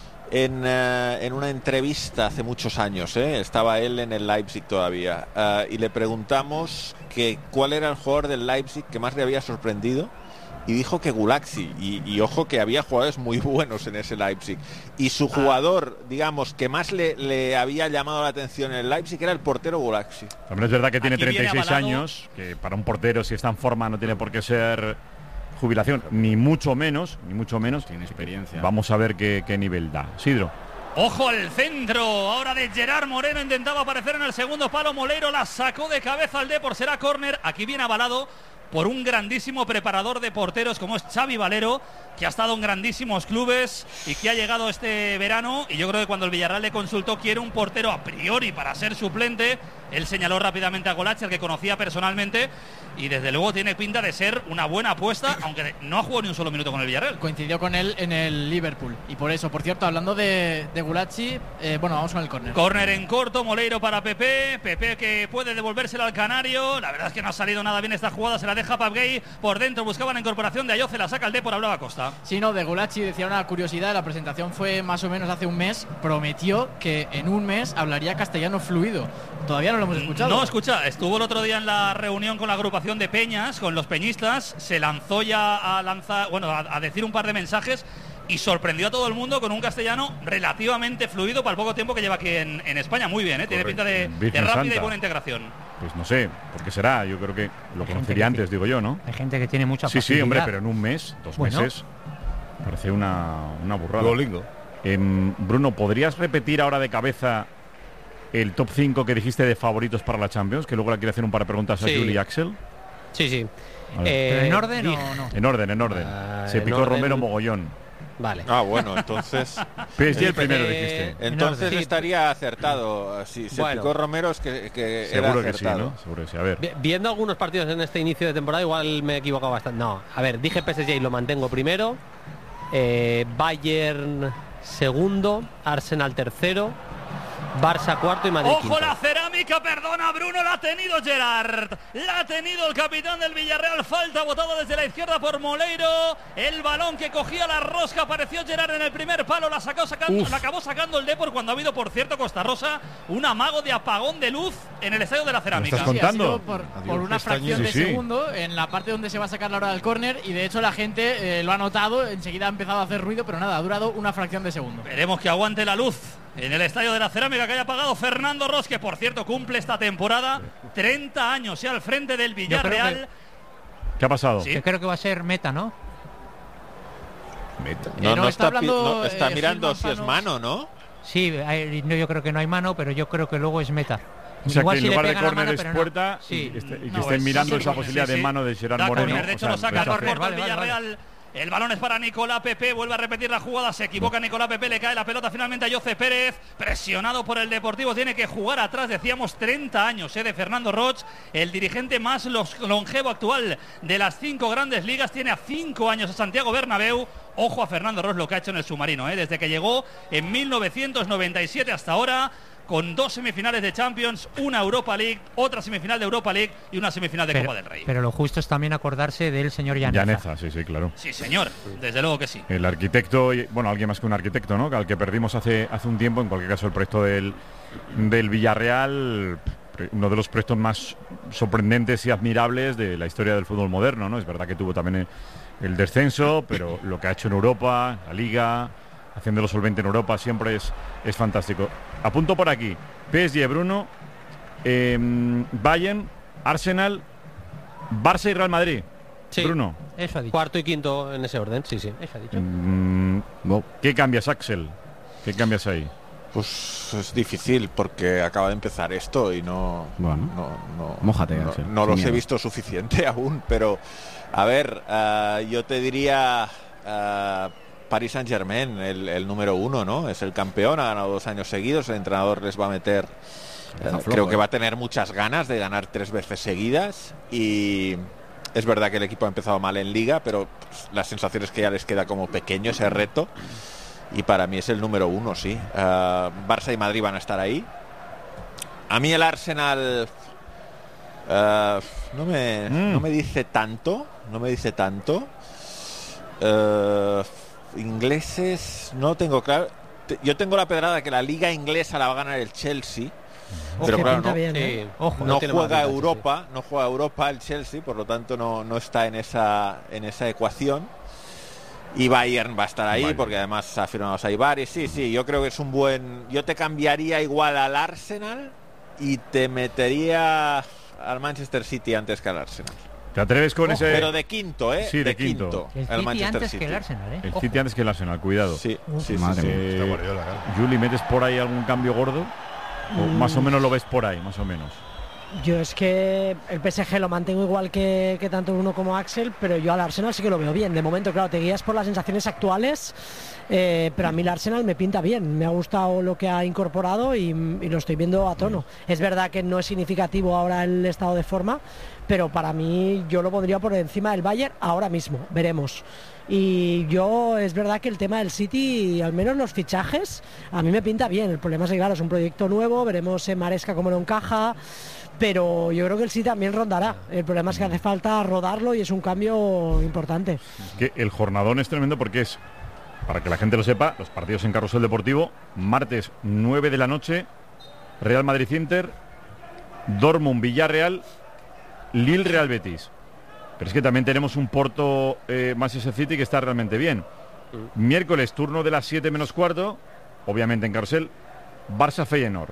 en, uh, en una entrevista hace muchos años, ¿eh? Estaba él en el Leipzig todavía, uh, y le preguntamos que cuál era el jugador del Leipzig que más le había sorprendido. Y dijo que Gulaxi, y, y ojo que había jugadores muy buenos en ese Leipzig. Y su jugador, digamos, que más le, le había llamado la atención en el Leipzig era el portero Gulaxi. También es verdad que tiene Aquí treinta y seis avalado... años, que para un portero, si está en forma, no tiene por qué ser jubilación, ni mucho menos, ni mucho menos. Tiene experiencia. Vamos a ver qué, qué nivel da. Sidro. Ojo al centro, ahora de Gerard Moreno, intentaba aparecer en el segundo palo, Moleiro la sacó de cabeza al Depor, será córner, aquí viene avalado por un grandísimo preparador de porteros como es Xavi Valero, que ha estado en grandísimos clubes y que ha llegado este verano, y yo creo que cuando el Villarreal le consultó quiere un portero a priori para ser suplente, él señaló rápidamente a Golachi, al que conocía personalmente, y desde luego tiene pinta de ser una buena apuesta, aunque no ha jugado ni un solo minuto con el Villarreal. Coincidió con él en el Liverpool, y por eso, por cierto, hablando de, de Gulachi, eh, bueno, vamos con el córner. Córner en corto, Moleiro para Pepe, Pepe que puede devolvérselo al Canario, la verdad es que no ha salido nada bien esta jugada, se la deja Papgay, por dentro buscaba la incorporación de Ayoce, la saca el Depor, hablaba Costa. Sí, no, de Gulachi decía una curiosidad, la presentación fue más o menos hace un mes, prometió que en un mes hablaría castellano fluido. Todavía no lo hemos escuchado. No, escucha, estuvo el otro día en la reunión con la agrupación de Peñas, con los peñistas, se lanzó ya a lanzar, bueno, a, a decir un par de mensajes y sorprendió a todo el mundo con un castellano relativamente fluido para el poco tiempo que lleva aquí en, en España. Muy bien, ¿eh? Tiene pinta de, de rápida Santa. Y buena integración. Pues no sé, ¿por qué será? Yo creo que lo conocería antes, digo yo, ¿no? Hay gente que tiene mucha Sí, facilidad. sí, hombre, pero en un mes, dos bueno. meses, parece una, una burrada. Duolingo. Eh, Bruno, ¿podrías repetir ahora de cabeza el top cinco que dijiste de favoritos para la Champions? Que luego le quiero hacer un par de preguntas a sí. Julie y Axel. Sí, sí. Eh, ¿Pero en orden o no? En orden, en orden. Uh, Se picó orden... Romero mogollón. Vale. Ah, bueno, entonces... P S G el primero dijiste. Entonces estaría acertado. Si se bueno, picó Romero es que, que seguro era acertado. Que sí, ¿no? Seguro que sí. A ver. Viendo algunos partidos en este inicio de temporada, igual me he equivocado bastante. No, a ver, dije P S G y lo mantengo primero. Eh, Bayern segundo, Arsenal tercero. Barça cuarto y Madrid Ojo quinto. la cerámica, perdona Bruno, la ha tenido Gerard. La ha tenido el capitán del Villarreal. Falta botada desde la izquierda por Moleiro. El balón que cogía la rosca, apareció Gerard en el primer palo. La, sacó sacando, la acabó sacando el Depor cuando ha habido, por cierto, Costa Rosa, un amago de apagón de luz en el estadio de la cerámica. ¿Me estás contando? Sí, ha sido por, por una fracción Sí, de sí. segundo en la parte donde se va a sacar la hora del córner y de hecho la gente eh, lo ha notado, enseguida ha empezado a hacer ruido, pero nada, ha durado una fracción de segundo. Veremos que aguante la luz en el estadio de la cerámica que haya apagado Fernando Ros, que por cierto cumple esta temporada treinta años ya al frente del Villarreal. ¿Qué ha pasado? Yo creo que va a ser meta, ¿no? Meta. Eh, No, no, no está está, pi- hablando, no, está eh, mirando Gil si es Manzanos. mano, ¿no? Sí, hay- no, yo creo que no hay mano, pero yo creo que luego es meta. O sea, Igual que si en le lugar de pega la córner mano, es pero no. puerta Sí. y, este- y que No, estén es- mirando sí, esa sí, posibilidad sí, de sí. mano de Gerard Da Moreno. córner, de hecho o sea, lo saca rechace. corto Vale, el vale, Villarreal. El balón es para Nicolás Pepe, vuelve a repetir la jugada, se equivoca Nicolás Pepe, le cae la pelota finalmente a Jose Pérez, presionado por el Deportivo, tiene que jugar atrás, decíamos treinta años eh, de Fernando Roch, el dirigente más los- longevo actual de las cinco grandes ligas, tiene a cinco años a Santiago Bernabéu. Ojo a Fernando Roch lo que ha hecho en el submarino, eh, desde que llegó en mil novecientos noventa y siete hasta ahora, con dos semifinales de Champions, una Europa League, otra semifinal de Europa League y una semifinal de Pero, Copa del Rey. pero lo justo es también acordarse del señor Llaneza. Llaneza, sí, sí, claro. Sí, señor, desde luego que sí. El arquitecto, y, bueno, alguien más que un arquitecto, ¿no? Al que perdimos hace, hace un tiempo, en cualquier caso el proyecto del, del Villarreal, uno de los proyectos más sorprendentes y admirables de la historia del fútbol moderno, ¿no? Es verdad que tuvo también el, el descenso, pero lo que ha hecho en Europa, la Liga, haciéndolo solvente en Europa, siempre es, es fantástico. Apunto por aquí, P S G, Bruno, eh, Bayern, Arsenal, Barça y Real Madrid. Sí. Bruno. Eso ha dicho. Cuarto y quinto en ese orden, sí, sí. Eso ha dicho. Mm, ¿Qué cambias, Axel? ¿Qué cambias ahí? Pues es difícil porque acaba de empezar esto y no. Bueno, no, no, mójate, no, Axel, no sin los he miedo. visto suficiente aún, pero a ver, eh, yo te diría eh, Paris Saint Germain, el, el número uno, ¿no? Es el campeón, ha ganado dos años seguidos, el entrenador les va a meter. eh, flojo, creo que eh. va a tener muchas ganas de ganar tres veces seguidas y. Es verdad que el equipo ha empezado mal en Liga, pero pues, la sensación es que ya les queda como pequeño ese reto. Y para mí es el número uno, sí. Uh, Barça y Madrid van a estar ahí. A mí el Arsenal uh, no, me, Mm. no me dice tanto. No me dice tanto. Uh, ingleses, no tengo claro. Te- Yo tengo la pedrada que la Liga inglesa la va a ganar el Chelsea. Pero que claro, pinta no, bien, Sí. ¿eh? Ojo, no tiene mala juega pinta, Europa, no juega Europa el Chelsea, por lo tanto no, no está en esa en esa ecuación. Y Bayern va a estar ahí Bayern. porque además ha firmado Saibar y sí, sí, yo creo que es un buen. Yo te cambiaría igual al Arsenal y te metería al Manchester City antes que al Arsenal. ¿Te atreves con ese...? Pero de quinto, ¿eh? Sí, de de quinto. El el City Manchester antes City. que el Arsenal, ¿eh? El Ojo. City antes que el Arsenal, cuidado. Sí, sí, sí, Madre sí. mía. Eh, Está Guardiola, claro. Juli, ¿metes por ahí algún cambio gordo? O Mm. más o menos lo ves por ahí, más o menos. Yo es que el P S G lo mantengo igual que, que tanto uno como Axel, pero yo al Arsenal sí que lo veo bien. De momento, claro, te guías por las sensaciones actuales, eh, pero a mí el Arsenal me pinta bien. Me ha gustado lo que ha incorporado y, y lo estoy viendo a tono. Es verdad que no es significativo ahora el estado de forma, pero para mí yo lo pondría por encima del Bayern ahora mismo. Veremos. Y yo, es verdad que el tema del City, al menos los fichajes, a mí me pinta bien. El problema es que, claro, es un proyecto nuevo, veremos en Maresca cómo lo encaja, pero yo creo que el City también rondará. El problema es que hace falta rodarlo y es un cambio importante. Que el jornadón es tremendo porque es, para que la gente lo sepa, los partidos en Carrusel Deportivo, martes nueve de la noche, Real Madrid-Inter, Dortmund-Villarreal, Lille-Real Betis. Pero es que también tenemos un Porto eh, Manchester City que está realmente bien. Miércoles, turno de las siete menos cuarto, obviamente en Carrusel, Barça-Feyenoord.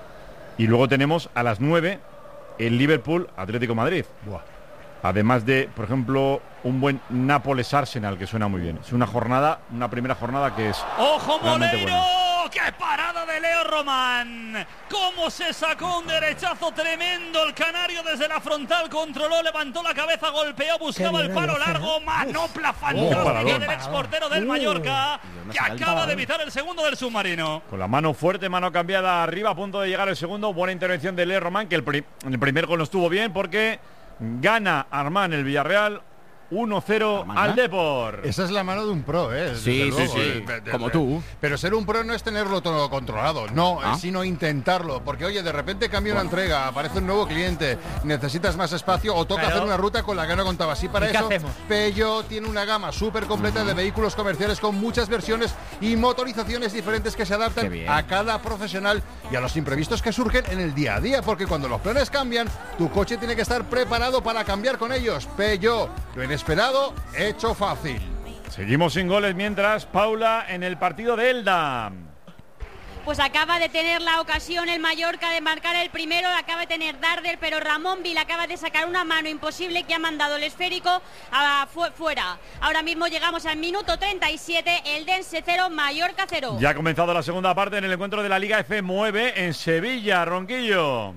Y luego tenemos a las nueve el Liverpool-Atlético Madrid. Buah. Además de, por ejemplo, un buen Nápoles-Arsenal, que suena muy bien. Es una jornada, una primera jornada que es ¡Ojo, realmente Moleiro! buena. ¡Qué parada de Leo Román! ¿Cómo se sacó un derechazo tremendo el canario desde la frontal? Controló, levantó la cabeza, golpeó, buscaba Qué el bien, palo Alex, ¿eh? largo. Manopla Oh, fantástica paradón. del exportero del Uh. Mallorca, me que saca el acaba de paradón. evitar el segundo del submarino. Con la mano fuerte, mano cambiada arriba, a punto de llegar el segundo. Buena intervención de Leo Román, que el, pri- el primer gol no estuvo bien porque gana Armán el Villarreal uno cero al Depor. Esa es la mano de un pro, ¿eh? Sí, Desde luego, sí, sí. eh, de- de- Como tú. Pero ser un pro no es tenerlo todo controlado, no, ¿Ah? es sino intentarlo. Porque, oye, de repente cambia una entrega, aparece un nuevo cliente, necesitas más espacio o toca Pero- hacer una ruta con la que no contabas. Y para ¿Y qué eso, hacemos? Peugeot tiene una gama súper completa de vehículos comerciales con muchas versiones y motorizaciones diferentes que se Qué adaptan bien. a cada profesional y a los imprevistos que surgen en el día a día. Porque cuando los planes cambian, tu coche tiene que estar preparado para cambiar con ellos. Peugeot, lo inesperado, hecho fácil. Seguimos sin goles mientras, Paula, en el partido de Elda. Pues acaba de tener la ocasión el Mallorca de marcar el primero, acaba de tener Darder, pero Ramón Vil acaba de sacar una mano imposible que ha mandado el esférico a fu fuera. Ahora mismo llegamos al minuto treinta y siete, el Dense cero, Mallorca cero. Ya ha comenzado la segunda parte en el encuentro de la Liga F nueve en Sevilla, Ronquillo.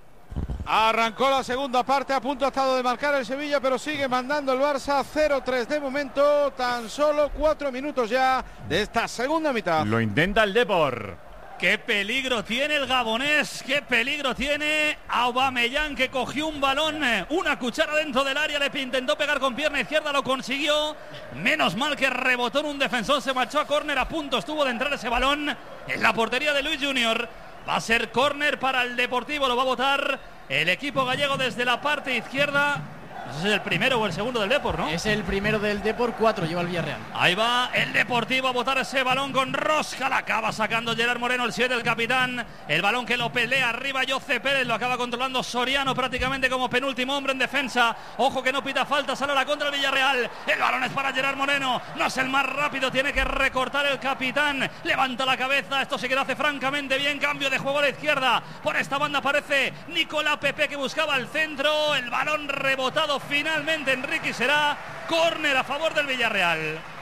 Arrancó la segunda parte, a punto ha estado de marcar el Sevilla, pero sigue mandando el Barça cero tres de momento, tan solo cuatro minutos ya de esta segunda mitad. Lo intenta el Depor. ¡Qué peligro tiene el gabonés! ¡Qué peligro tiene Aubameyang, que cogió un balón, una cuchara dentro del área, le intentó pegar con pierna izquierda, lo consiguió. Menos mal que rebotó en un defensor, se marchó a córner, a punto estuvo de entrar ese balón en la portería de Luis Junior. Va a ser córner para el Deportivo, lo va a votar el equipo gallego desde la parte izquierda. ¿Es el primero o el segundo del Depor, no? Es el primero del Depor, cuatro lleva el Villarreal. Ahí va el Deportivo a botar ese balón con rosca. La acaba sacando Gerard Moreno, el siete, el capitán. El balón que lo pelea arriba Jose Pérez. Lo acaba controlando Soriano prácticamente como penúltimo hombre en defensa. Ojo que no pita falta, sale a la contra el Villarreal. El balón es para Gerard Moreno. No es el más rápido, tiene que recortar el capitán. Levanta la cabeza. Esto sí que lo hace francamente bien. Cambio de juego a la izquierda. Por esta banda aparece Nicolás Pepe, que buscaba el centro. El balón rebotado finalmente Enrique, será córner a favor del Villarreal.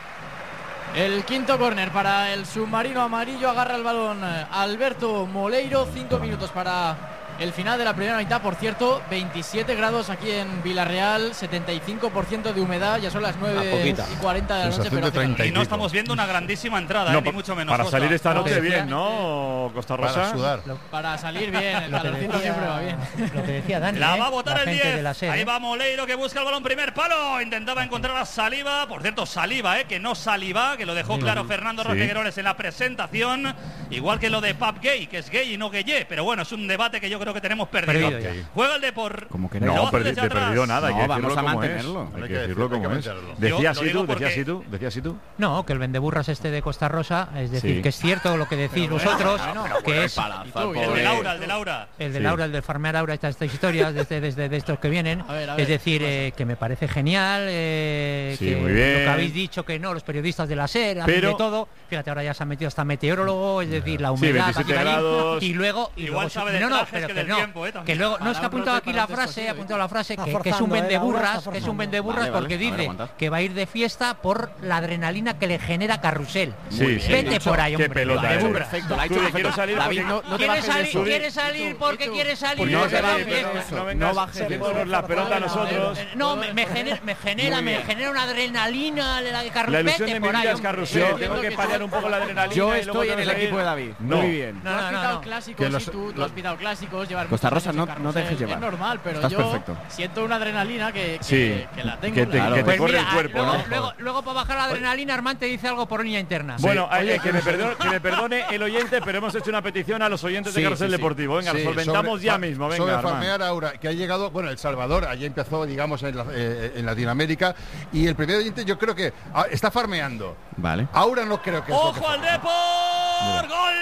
El quinto córner para el submarino amarillo, agarra el balón Alberto Moleiro, cinco minutos para el final de la primera mitad. Por cierto, veintisiete grados aquí en Villarreal, setenta y cinco por ciento de humedad, ya son las nueve y cuarenta de la noche, pero hace calor. Y no estamos viendo una grandísima entrada, No, eh, ni mucho menos. para Costa. salir esta noche Lo bien, decía- ¿no, Costa Rosa? Para sudar. Para salir bien, el Lo que calorcito decía- siempre va bien. Lo que decía Dani, La ¿eh? va a botar La el gente diez. de la SER, Ahí ¿eh? va Moleiro, que busca el balón, primer palo. Intentaba encontrar a Saliba. Por cierto, Saliba, eh, que no Saliba, que lo dejó claro Fernando Sí. Roque Gueroles en la presentación. Igual que lo de Pap Gay, que es gay y no gayé. Pero bueno, es un debate que yo creo que tenemos perdido. Perdido ya. Juega el Depor. Como que Lo No, hace perdi- desde de atrás. perdido nada, hay No, que vamos decirlo a como mantenerlo. es. Hay Hay que que decirlo decirlo, hay como que es. mantenerlo. Decía Yo lo así digo tú, decía porque- así tú, decía así tú. No, que el vendeburras este de Costa Rosa, es decir, Sí. que es cierto lo que decís vosotros, que es Y tú, y El el de de Laura, el de Laura. el de Sí. Laura, el del farmear Aura, estas, estas historias, desde, desde de estos que vienen. A ver, a ver, es decir, ¿qué eh, que me parece genial, eh, Sí, que muy bien. lo que habéis dicho, que no, los periodistas de la SER, hacen Pero- de todo. Fíjate, ahora ya se ha metido hasta meteorólogo, es decir, la Sí, humedad, veintisiete aquí, allí, grados. y luego... Y Igual luego sabe de no, no, trajes pero que que del no, tiempo, eh, también. que luego, no, es que ha Para apuntado un aquí brote la para frase, después, ha apuntado la frase, Está que, que es un forzando, ¿eh? Laura vendeburras, está que es un forzando. vendeburras Vale, vale, porque a ver, dice aguanta. que va a ir de fiesta por la adrenalina que le genera Carrusel. Sí, sí. Vete por ahí, Qué hombre. pelota, eh. vendeburras. Perfecto, la ha Tú hecho de quiero perfecto. salir David, porque- no, no te ¿Quiere bajes de salir, eso. quiere salir porque quiere salir? Porque No no se te va bajes, bien. no, no No vengas bajes de por eso. la pelota a nosotros. Eh, No, me, me genera, me genera, me genera una adrenalina la de Carrusel. La ilusión Vete de mi por ahí, vida es hombre. Carrusel. Yo- Tengo que que paliar tú- un poco la adrenalina. Yo y luego estoy en tengo el que equipo de ir. David. No. Muy bien. Tú has No, no, pitado no. clásicos Que los- y tú, tú los- has pitado clásicos, llevar Costa muchos Rosa, años en no- no te dejes Carrusel, llevar. Es normal, pero Estás yo perfecto. siento una adrenalina que, que, Sí, que la tengo. que te, la- que te Pues corre mira, el cuerpo, luego, ¿no? luego, luego para bajar la adrenalina, Armand te dice algo por línea interna. Bueno, eh, que, me perdone, que me perdone el oyente, pero hemos hecho una petición a los oyentes de Sí, Carrusel sí, sí. Deportivo. Venga, Sí, lo solventamos sobre- ya fa- mismo. Venga, sobre Armand. farmear Aura, que ha llegado, bueno, El Salvador, allí empezó, digamos, en, la- eh, en Latinoamérica, y el primer oyente yo creo que ah, está farmeando. Vale. Aura no creo que es lo que ¡Ojo al farmea. Depor! ¡Gol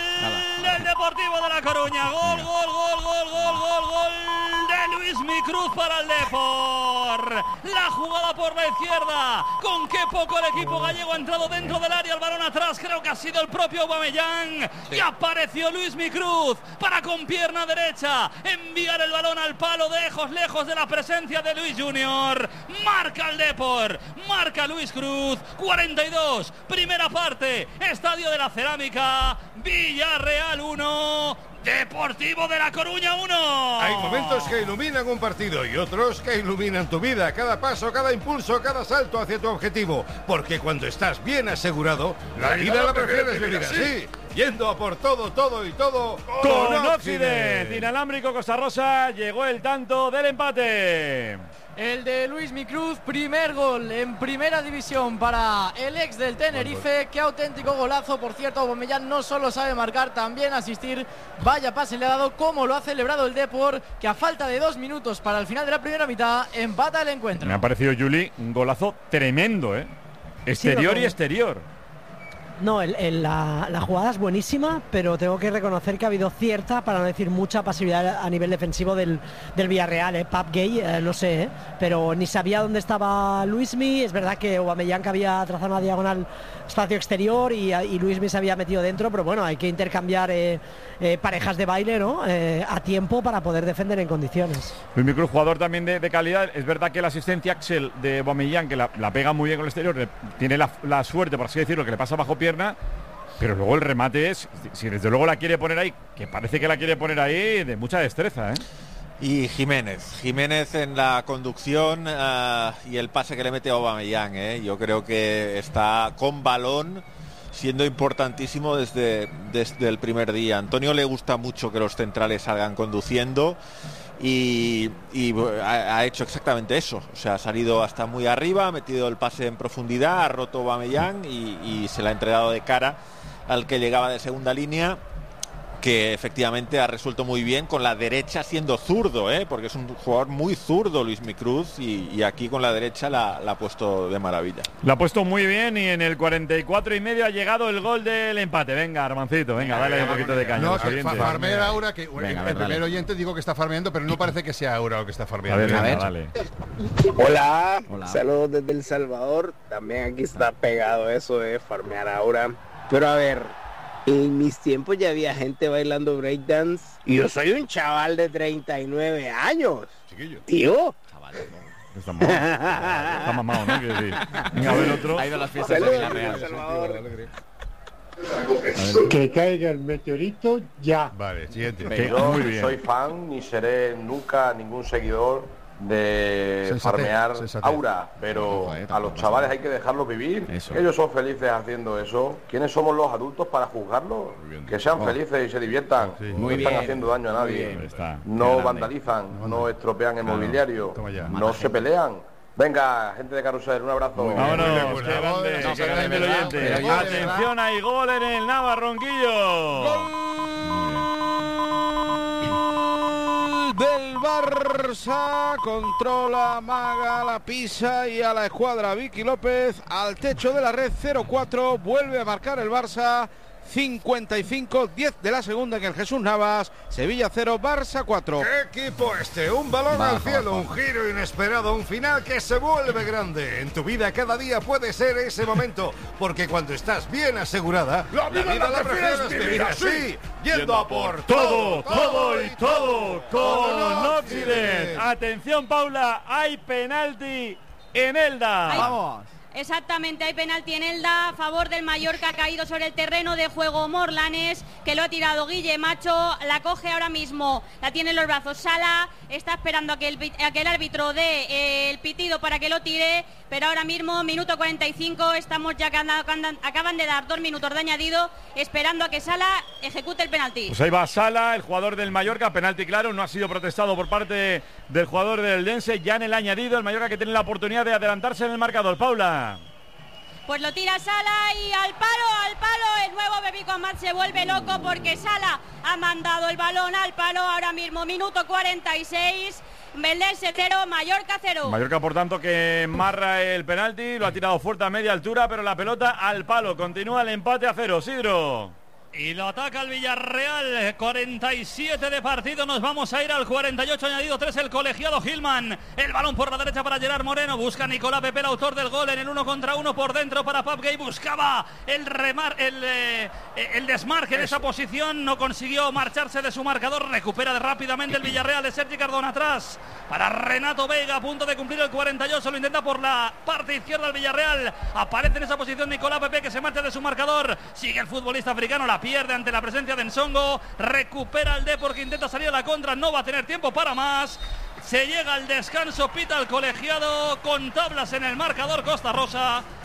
del Deportivo de La Coruña! ¡Gol, gol, gol, gol, gol, gol, gol de Luis Micruz para el Depor! La jugada por la izquierda. Con qué poco el equipo gallego ha entrado dentro del área. El balón atrás, creo que ha sido el propio Aubameyang. Y apareció Luis Micruz para con pierna derecha enviar el balón al palo, de lejos, lejos de la presencia de Luis Junior. Marca el Depor, marca Luis Cruz. cuarenta y dos, primera parte, Estadio de la Cerámica, Villarreal uno, Deportivo de La Coruña uno. Hay momentos que iluminan un partido y otros que iluminan tu vida. Cada paso, cada impulso, cada salto hacia tu objetivo. Porque cuando estás bien asegurado, la vida la prefieres vivir así. yendo a por todo, todo y todo Con, con Occident. Occident. Inalámbrico Costa Rosa, llegó el tanto del empate. El de Luis Micruz, primer gol en primera división para el ex del Tenerife. Qué auténtico golazo, por cierto. Aubameyang no solo sabe marcar, también asistir. Vaya pase le ha dado, como lo ha celebrado el Depor, que a falta de dos minutos para el final de la primera mitad empata el encuentro. Me ha parecido, Juli, un golazo tremendo, ¿eh? Exterior Sí, y exterior. No, el, el, la, la jugada es buenísima, pero tengo que reconocer que ha habido cierta, para no decir mucha, pasividad a nivel defensivo del, del Villarreal. ¿eh? Pap Gay, eh, no sé, ¿eh? pero ni sabía dónde estaba Luismi. Es verdad que Aubameyang había trazado una diagonal espacio exterior y, y Luismi se había metido dentro, pero bueno, hay que intercambiar eh, eh, parejas de baile, ¿no? Eh, a tiempo para poder defender en condiciones. Luis Micruz, jugador también de, de calidad. Es verdad que la asistencia Axel de Aubameyang, que la, la pega muy bien con el exterior, le, tiene la, la suerte, por así decirlo, que le pasa bajo pierna, pero luego el remate es, si desde luego la quiere poner ahí, que parece que la quiere poner ahí, de mucha destreza, ¿eh? Y Jiménez, Jiménez en la conducción uh, y el pase que le mete a Aubameyang, ¿eh? Yo creo que está con balón, siendo importantísimo desde, desde el primer día. A Antonio le gusta mucho que los centrales salgan conduciendo y, y ha, ha hecho exactamente eso. O sea, ha salido hasta muy arriba, ha metido el pase en profundidad, ha roto Aubameyang y, y se la ha entregado de cara al que llegaba de segunda línea, que efectivamente ha resuelto muy bien con la derecha, siendo zurdo, ¿eh? porque es un jugador muy zurdo Luis Micruz, y, y aquí con la derecha la, la ha puesto de maravilla. La ha puesto muy bien y en el cuarenta y cuatro y medio ha llegado el gol del empate. Venga, Armancito, venga, dale un poquito de caña. No, que fa farmea Aura, que venga, el, ver, el primer dale. oyente digo que está farmeando, pero no parece que sea Aura lo que está farmeando. A ver, venga, dale. Hola, Hola. saludos desde El Salvador. También aquí está pegado eso de farmear Aura. Pero a ver, en mis tiempos ya había gente bailando breakdance y yo soy un chaval de treinta y nueve años. Chiquillo. Tío. Está mamado, está mamado, ¿no? Quiero decir. Venga, a ver otro. Ha ido a las fiestas de Villarreal. Que caiga el meteorito ya. Vale, siguiente. Yo ni soy fan ni seré nunca ningún seguidor de Sensatez, farmear sensatez. Aura, pero a los chavales hay que dejarlos vivir. Ellos son felices haciendo eso. ¿Quiénes somos los adultos para juzgarlos? Que sean Oh. felices y se diviertan. Sí. No Muy están bien, haciendo daño a muy nadie. bien. Está. Qué No grande. vandalizan, no estropean el Claro. mobiliario, Toma ya. no Mala se pelean. Venga, gente de Carrusel, un abrazo. Vámonos, qué grande, qué grande el oyente. Atención, hay gol en el Navarronquillo. Del Barça, controla, amaga, la pisa y a la escuadra Vicky López al techo de la red. Cero cuatro, vuelve a marcar el Barça. cincuenta y cinco diez de la segunda en el Jesús Navas. Sevilla cero, Barça cuatro. ¿Qué equipo este? Un balón Baja, al cielo, baja. un giro inesperado, un final que se vuelve grande. En tu vida cada día puede ser ese momento, porque cuando estás bien asegurada, la vida, la, prefieres vivir así, yendo a por Todo, todo y todo con Occident. Atención, Paula, hay penalti en Elda. Ay. Vamos. Exactamente, hay penalti en Elda a favor del Mallorca, ha caído sobre el terreno de juego Morlanes, que lo ha tirado Guille Macho, la coge ahora mismo, la tiene en los brazos Sala, está esperando a que el, a que el árbitro dé eh, el pitido para que lo tire, pero ahora mismo, minuto cuarenta y cinco, estamos ya que andan, andan, acaban de dar dos minutos de añadido, esperando a que Sala ejecute el penalti. Pues ahí va Sala, el jugador del Mallorca, penalti claro, no ha sido protestado por parte del jugador del Dense, ya en el añadido, el Mallorca que tiene la oportunidad de adelantarse en el marcador. Paula. Pues lo tira Sala y al palo, al palo, el nuevo Bebico Amat se vuelve loco porque Sala ha mandado el balón al palo, ahora mismo minuto cuarenta y seis, Beldense cero, Mallorca cero. Mallorca, por tanto, que marra el penalti, lo ha tirado fuerte a media altura, pero la pelota al palo, continúa el empate a cero. Sidro. Y lo ataca el Villarreal, cuarenta y siete de partido, nos vamos a ir al cuarenta y ocho, añadido tres el colegiado Gilman, el balón por la derecha para Gerard Moreno, busca Nicolás Pepe, el autor del gol en el uno contra uno por dentro para Pap Gay, buscaba el remar, el, eh, el desmarque en esa posición, no consiguió marcharse de su marcador, recupera rápidamente el Villarreal de Sergi Cardona atrás, para Renato Vega, a punto de cumplir el cuarenta y ocho, lo intenta por la parte izquierda del Villarreal, aparece en esa posición Nicolás Pepe que se marcha de su marcador, sigue el futbolista africano, la pierde ante la presencia de Nsongo, recupera el Depor que intenta salir a la contra, no va a tener tiempo para más, se llega al descanso, pita el colegiado con tablas en el marcador Costa Rosa,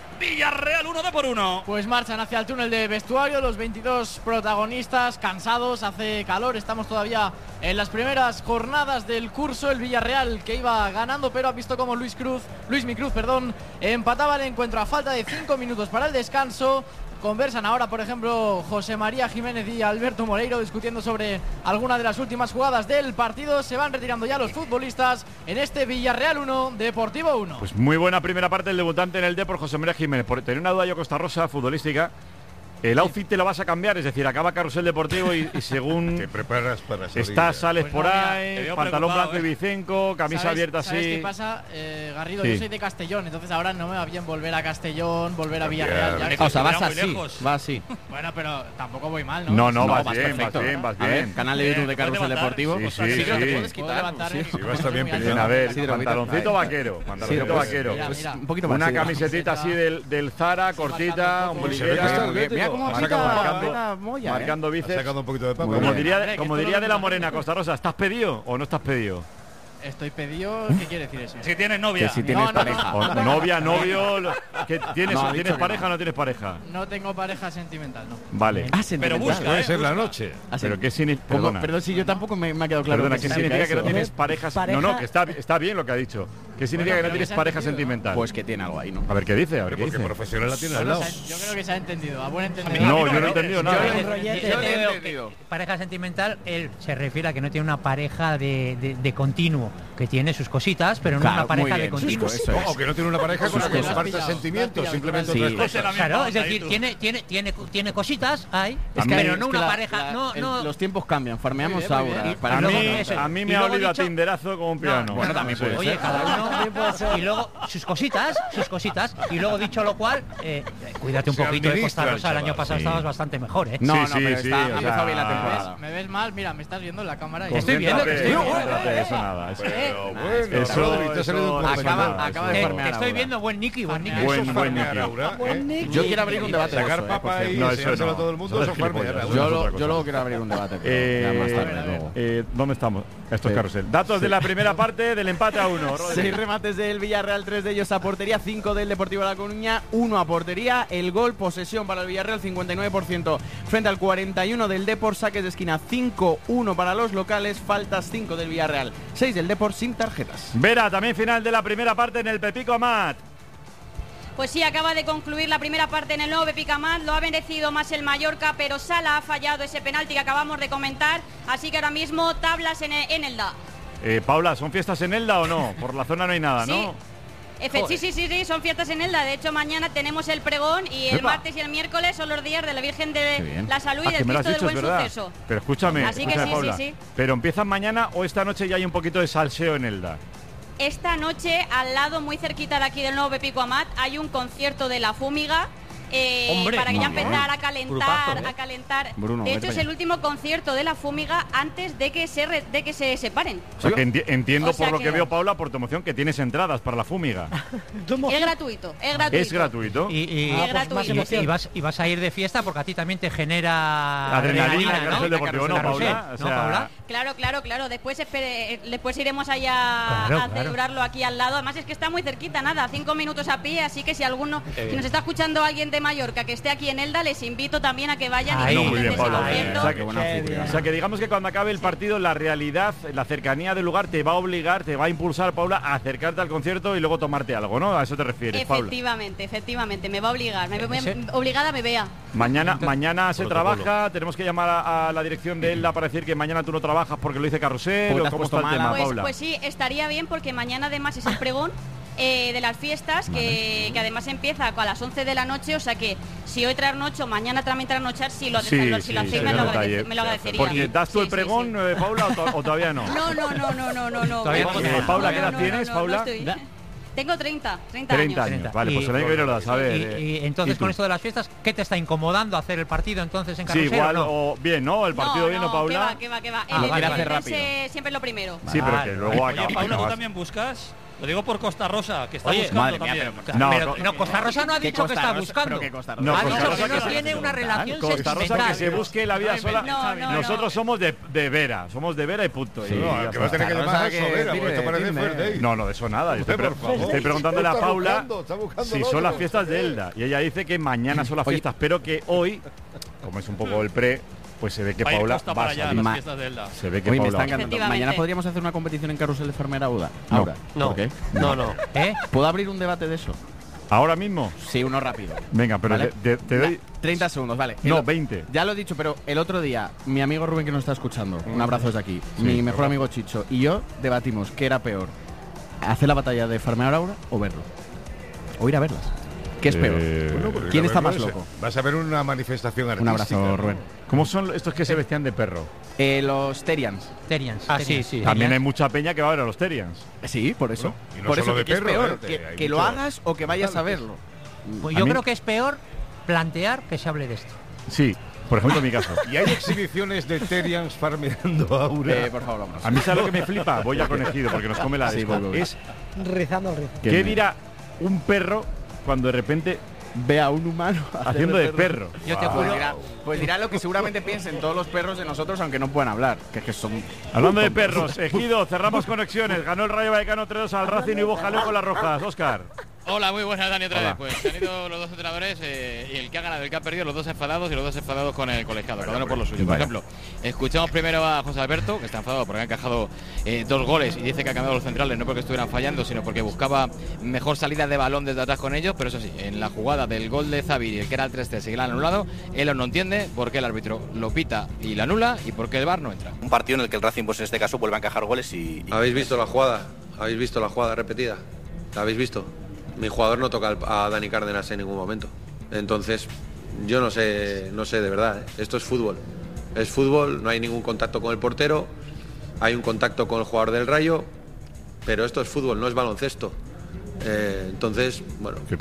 Villarreal uno de por uno. Pues marchan hacia el túnel de vestuario los veintidós protagonistas, cansados, hace calor, estamos todavía en las primeras jornadas del curso. El Villarreal que iba ganando, pero ha visto como Luis Cruz, Luis Mi Cruz, perdón, empataba el encuentro a falta de cinco minutos para el descanso. Conversan ahora, por ejemplo, José María Jiménez y Alberto Moreiro discutiendo sobre alguna de las últimas jugadas del partido. Se van retirando ya los futbolistas en este Villarreal uno, Deportivo uno. Pues muy buena primera parte del debutante en el Depor, José María Jiménez. Por tener una duda yo, Costa Rosa, futbolística. El outfit te lo vas a cambiar, es decir, acaba Carrusel Deportivo y, y según te preparas para salir. Estás, sales Pues por no, mira, ahí, pantalón blanco eh. y bicenco, camisa ¿Sabes, abierta ¿sabes así. qué pasa, eh, Garrido? Sí. Yo soy de Castellón, entonces ahora no me va bien volver a Castellón, volver a Villarreal. Ya que O sea, vas muy así, lejos. vas así. Bueno, pero tampoco voy mal, ¿no? No, no, No, vas, vas bien, perfecto. vas bien, vas A ver, bien. canal de YouTube de Carrusel Deportivo. Sí, sí, Sí, sí. no te puedes Puedo quitar. levantar Sí, el- sí, va a estar bien Bien, Bien, a ver, Sí, Drogita. pantaloncito Ahí. vaquero, pantaloncito Sí, pues, vaquero. mira, mira. Un poquito más. Una sí, camiseta así del, del Zara, cortita, marcando un poco. Se ve que ombliguera, está Muy bien. Mira cómo marcando- pica marcando- la molla, ¿eh? marcando Ha bíceps. sacado un poquito de papa. Como bien. diría, Hombre, que como esto diría lo de la mismo. Morena Costa Rosa, ¿estás pedido o no estás pedido? Estoy pedido, ¿qué quiere decir eso? Si tienes novia. Que si tienes No, no, pareja. O novia, novio, lo- ¿qué- ¿tienes, No, ha dicho ¿tienes que pareja no. o no tienes pareja? No tengo pareja sentimental, no. Vale. Ah, Pero sentimental. busca, Puede ¿eh? ser la Busca. noche. Ah, sí. ¿Pero qué significa? Perdón, Perdona. perdón, si yo tampoco me, me ha quedado claro. Perdona, qué ¿qué significa que no eso. tienes parejas? Pareja- No, no, que está, está bien lo que ha dicho. ¿Qué significa Bueno, que no pero tienes que se ha pareja entendido, sentimental? Pues que tiene algo ahí, ¿no? A ver qué dice, a ver qué Porque dice. profesional la tiene al lado. Yo creo que se ha entendido, a buen entendedor. No, yo no he entendido nada. un Yo- rollete. yo Yo veo he entendido. que pareja sentimental, él se refiere a que no tiene una pareja de, de, de continuo, que tiene sus cositas, pero no Claro, una muy pareja bien, de continuo. eso es. O que no tiene una pareja con la que Lo has comparte pillado, lo sentimientos, has simplemente pillado. otras Sí. cosas. Claro, es Ahí decir, tú. tiene, tiene, tiene, tiene cositas, hay, Es que pero es no que una la- pareja, la- no, el- no. Los tiempos cambian, farmeamos Muy bien, muy ahora. bien. para A no- mí, eso. a mí Y me ha luego olido a dicho- tinderazo como un piano. bueno, también puede Oye, ser. cada uno. Y luego sus cositas, sus cositas. Y luego dicho lo cual, eh, cuídate un Se poquito de Costa administra el Rosa. El año chaval, pasado sí. estabas bastante mejor, ¿eh? No, Sí, no, sí, pero sí, está, o ha sea, empezado bien la ¿Me temporada. ves, me ves mal? Mira, me estás viendo en la cámara. y- Te estoy viendo, que estoy viendo. Cóntrate, eso nada. Eso, Pero Nah, bueno, eso, Rodri, te ha salido un eso- poco Acaba- mal. acaba Eh, de te farmear estoy ahora. viendo, buen Nicky, buen Nicky. Buen- Eso es buen farmear Nicky. ahora, ¿eh? Yo quiero abrir un debate. de Sacar eso, eh, papa por ahí cierto. y No, eso enseñárselo no. a todo el mundo, Eso eso es es farmear. gilipollas. Yo, Eso es lo- otra yo cosa. luego quiero abrir un debate. pero Eh, ya más tarde, a ver, a ver. luego. eh, ¿Dónde estamos? Esto es Sí. Carrusel. Datos de la primera parte del empate a uno. Rodri. Seis remates del Villarreal, tres de ellos a portería, cinco del Deportivo La Coruña, uno a portería. El gol, posesión para el Villarreal, cincuenta y nueve por ciento frente al cuarenta y uno del Depor. Saques de esquina, cinco uno para los locales. Faltas, cinco del Villarreal, seis del Depor sin tarjetas. Vera, también final de la primera parte en el Pepico Amat. Pues sí, acaba de concluir la primera parte en el nuevo Pepico Amat, lo ha merecido más el Mallorca, pero Sala ha fallado ese penalti que acabamos de comentar, así que ahora mismo tablas en el, en el D A. Eh, Paula, ¿son fiestas en Elda o no? Por la zona no hay nada, Sí. ¿no? Efe- Joder. sí, sí, sí, sí, son fiestas en Elda. De hecho, mañana tenemos el pregón y el Epa. martes y el miércoles son los días de la Virgen de bien. la Salud Ah, y del que me lo has Cristo del dicho, Buen es verdad. Suceso. Pero escúchame, Así que escúchame, sí, Paula. sí, sí. ¿Pero empiezan mañana o esta noche ya hay un poquito de salseo en Elda? Esta noche, al lado, muy cerquita de aquí del nuevo Pepico Amat, hay un concierto de La Fúmiga. eh, Hombre, para que ya muy bien. empezar a calentar, Grupazo, ¿eh? a calentar. Bruno, de vete hecho, es para el último concierto de La Fúmiga antes de que se re- de que se separen. O sea, que enti- entiendo O sea por lo que... que- veo, Paula, por tu emoción, que tienes entradas para la fúmiga. Es gratuito, es gratuito. ¿Es gratuito? Y, y- Ah, pues gratuito. más y- emoción. y vas, y vas a ir de fiesta porque a ti también te genera Adrenalina, ¿no? Carrusel Deportivo, ¿no, Carrusel, Paula? O ¿no, sea, Paula? Claro, claro, claro. Después, espere- eh, después iremos allá Claro, a claro. celebrarlo aquí al lado. Además es que está muy cerquita, nada, cinco minutos a pie. Así que si alguno, Eh. si nos está escuchando alguien de Mallorca que esté aquí en Elda, les invito también a que vayan Ahí, y no, disfruten muy bien, de ese Paula. concierto. O sea, que, o sea, que digamos que cuando acabe el partido, la realidad, la cercanía del lugar te va a obligar, te va a impulsar, Paula, a acercarte al concierto y luego tomarte algo, ¿no? A eso te refieres, Paula. Efectivamente, efectivamente, me va a obligar, me, me- Ese- obligada me vea. Mañana, mañana se Protocolo. trabaja, tenemos que llamar a, a la dirección de Elda para decir que mañana tú no trabajas porque lo dice Carrusel, Porque te o has cómo puesto está el mala. tema, Pues, Paula. pues sí, estaría bien porque mañana además es el pregón eh, de las fiestas que, que además empieza a las once de la noche, o sea que si hoy trasnocho, mañana también trasnochar, si lo, Sí, lo- si sí, lo hacéis sería me, lo un agradece- detalle. me lo agradecería. Porque das tú el pregón, eh, Paula, o, to- o todavía no. No, no, no, no, no, no, no. Todavía no. Eh, Paula, ¿qué edad no, no, tienes, no, no, Paula? no estoy. Tengo treinta, treinta, treinta años. años. Vale, pues el año que viene lo das, a ver. Y, eh, y entonces ¿y tú? con esto de las fiestas, ¿qué te está incomodando hacer el partido entonces en Sí, Carrusel? igual, o no? o bien, ¿no? El partido no, bien, no, ¿no, Paula? Que va, que va, que va. Ah, El, vale, el vale. verse siempre es lo primero. Sí, pero que luego Oye, acaba- Paula, ¿tú acabas- también buscas? Lo digo por Costa Rosa, que está Oye, buscando madre mía, también. pero, no, pero, no, Costa Rosa no ha dicho que está buscando. No, ha Costa dicho Rosa que no que tiene una relación Costa Rosa sentimental. que se busque la vida sola. No, no, Nosotros no. somos de, de Vera, somos de Vera y punto. Sí, y no, ya que va a está. tener que llamar a Sobera, porque esto parece Dime. First Day. No, no, de eso nada. Yo estoy, Hombre, pre- por favor. estoy preguntándole a Está Paula buscando, está buscando si lo son las otro. fiestas de Elda. Y ella dice que mañana son las fiestas, pero que hoy, como es un poco el pre, pues se ve que Va a ir Paula Costa va para a allá, salir. las Ma- fiestas de Elda. Se ve que Oye, me Paula está va a encantando. Efectivamente. Mañana podríamos hacer una competición en carrusel de farmera Auda. No. Ahora. No. ¿Por qué? No, no. ¿Eh? ¿Puedo abrir un debate de eso? ¿Ahora mismo? Sí, uno rápido. Venga, pero ¿Vale? te, te- te doy... treinta segundos, vale. No, El- veinte. Ya lo he dicho, pero el otro día, mi amigo Rubén, que nos está escuchando, un abrazo desde aquí, Sí, mi mejor abrazo. amigo Chicho y yo debatimos qué era peor, hacer la batalla de farmear ahora o verlo. O ir a verlas. ¿Qué es peor? Eh, Bueno, pero ¿Quién ir a está verlo más es- loco? Vas a ver una manifestación Un artística. abrazo, Rubén. ¿Cómo son estos que se vestían de perro? Eh, los Terians. Terians. Ah, sí, Terians. sí. También hay mucha peña que va a ver a los Terians. Sí, por eso. Bueno, y no por solo eso, de ¿qué es perro, peor? eh, que hay que lo mucho- hagas o que vayas a verlo. Pues A yo mí- creo que es peor plantear que se hable de esto. Sí, por ejemplo en mi caso. Y hay exhibiciones de Terians farmeando a Aura. Eh, por favor, vamos. A mí sabe lo que me flipa, voy a conejido porque nos come la Sí, de voy, voy, voy. Es Rizando el rizo. Que qué me- dirá un perro cuando de repente Ve a un humano hacer haciendo de perro. Yo te Pues juro. dirá, pues dirá lo que seguramente piensen todos los perros de nosotros, aunque no puedan hablar. Que es que son. Hablando de perros, Ejido, cerramos conexiones. Ganó el Rayo Vallecano tres dos al Racing y hubo jaleo con las rojas. Óscar. Hola, muy buenas, Dani, otra Hola. vez. Pues se han ido los dos entrenadores y el que ha ganado y el que ha perdido, los dos enfadados y los dos enfadados con el colegiado, cada uno por lo suyo. Por Vaya. ejemplo, escuchamos primero a José Alberto, que está enfadado porque ha encajado eh, dos goles y dice que ha cambiado los centrales no porque estuvieran fallando, sino porque buscaba mejor salida de balón desde atrás con ellos. Pero eso sí, en la jugada del gol de Zaviri, el que era el tres tres y que lo han anulado, él no entiende por qué el árbitro lo pita y la anula y por qué el V A R no entra. Un partido en el que el Racing, pues en este caso, vuelve a encajar goles y... y- ¿Habéis visto la jugada? ¿Habéis visto la jugada repetida? ¿La habéis visto? Mi jugador no toca al- a Dani Cárdenas en ningún momento. Entonces, yo no sé, no sé de verdad. ¿eh? Esto es fútbol. Es fútbol, no hay ningún contacto con el portero, hay un contacto con el jugador del Rayo, pero esto es fútbol, no es baloncesto. Eh, entonces, bueno,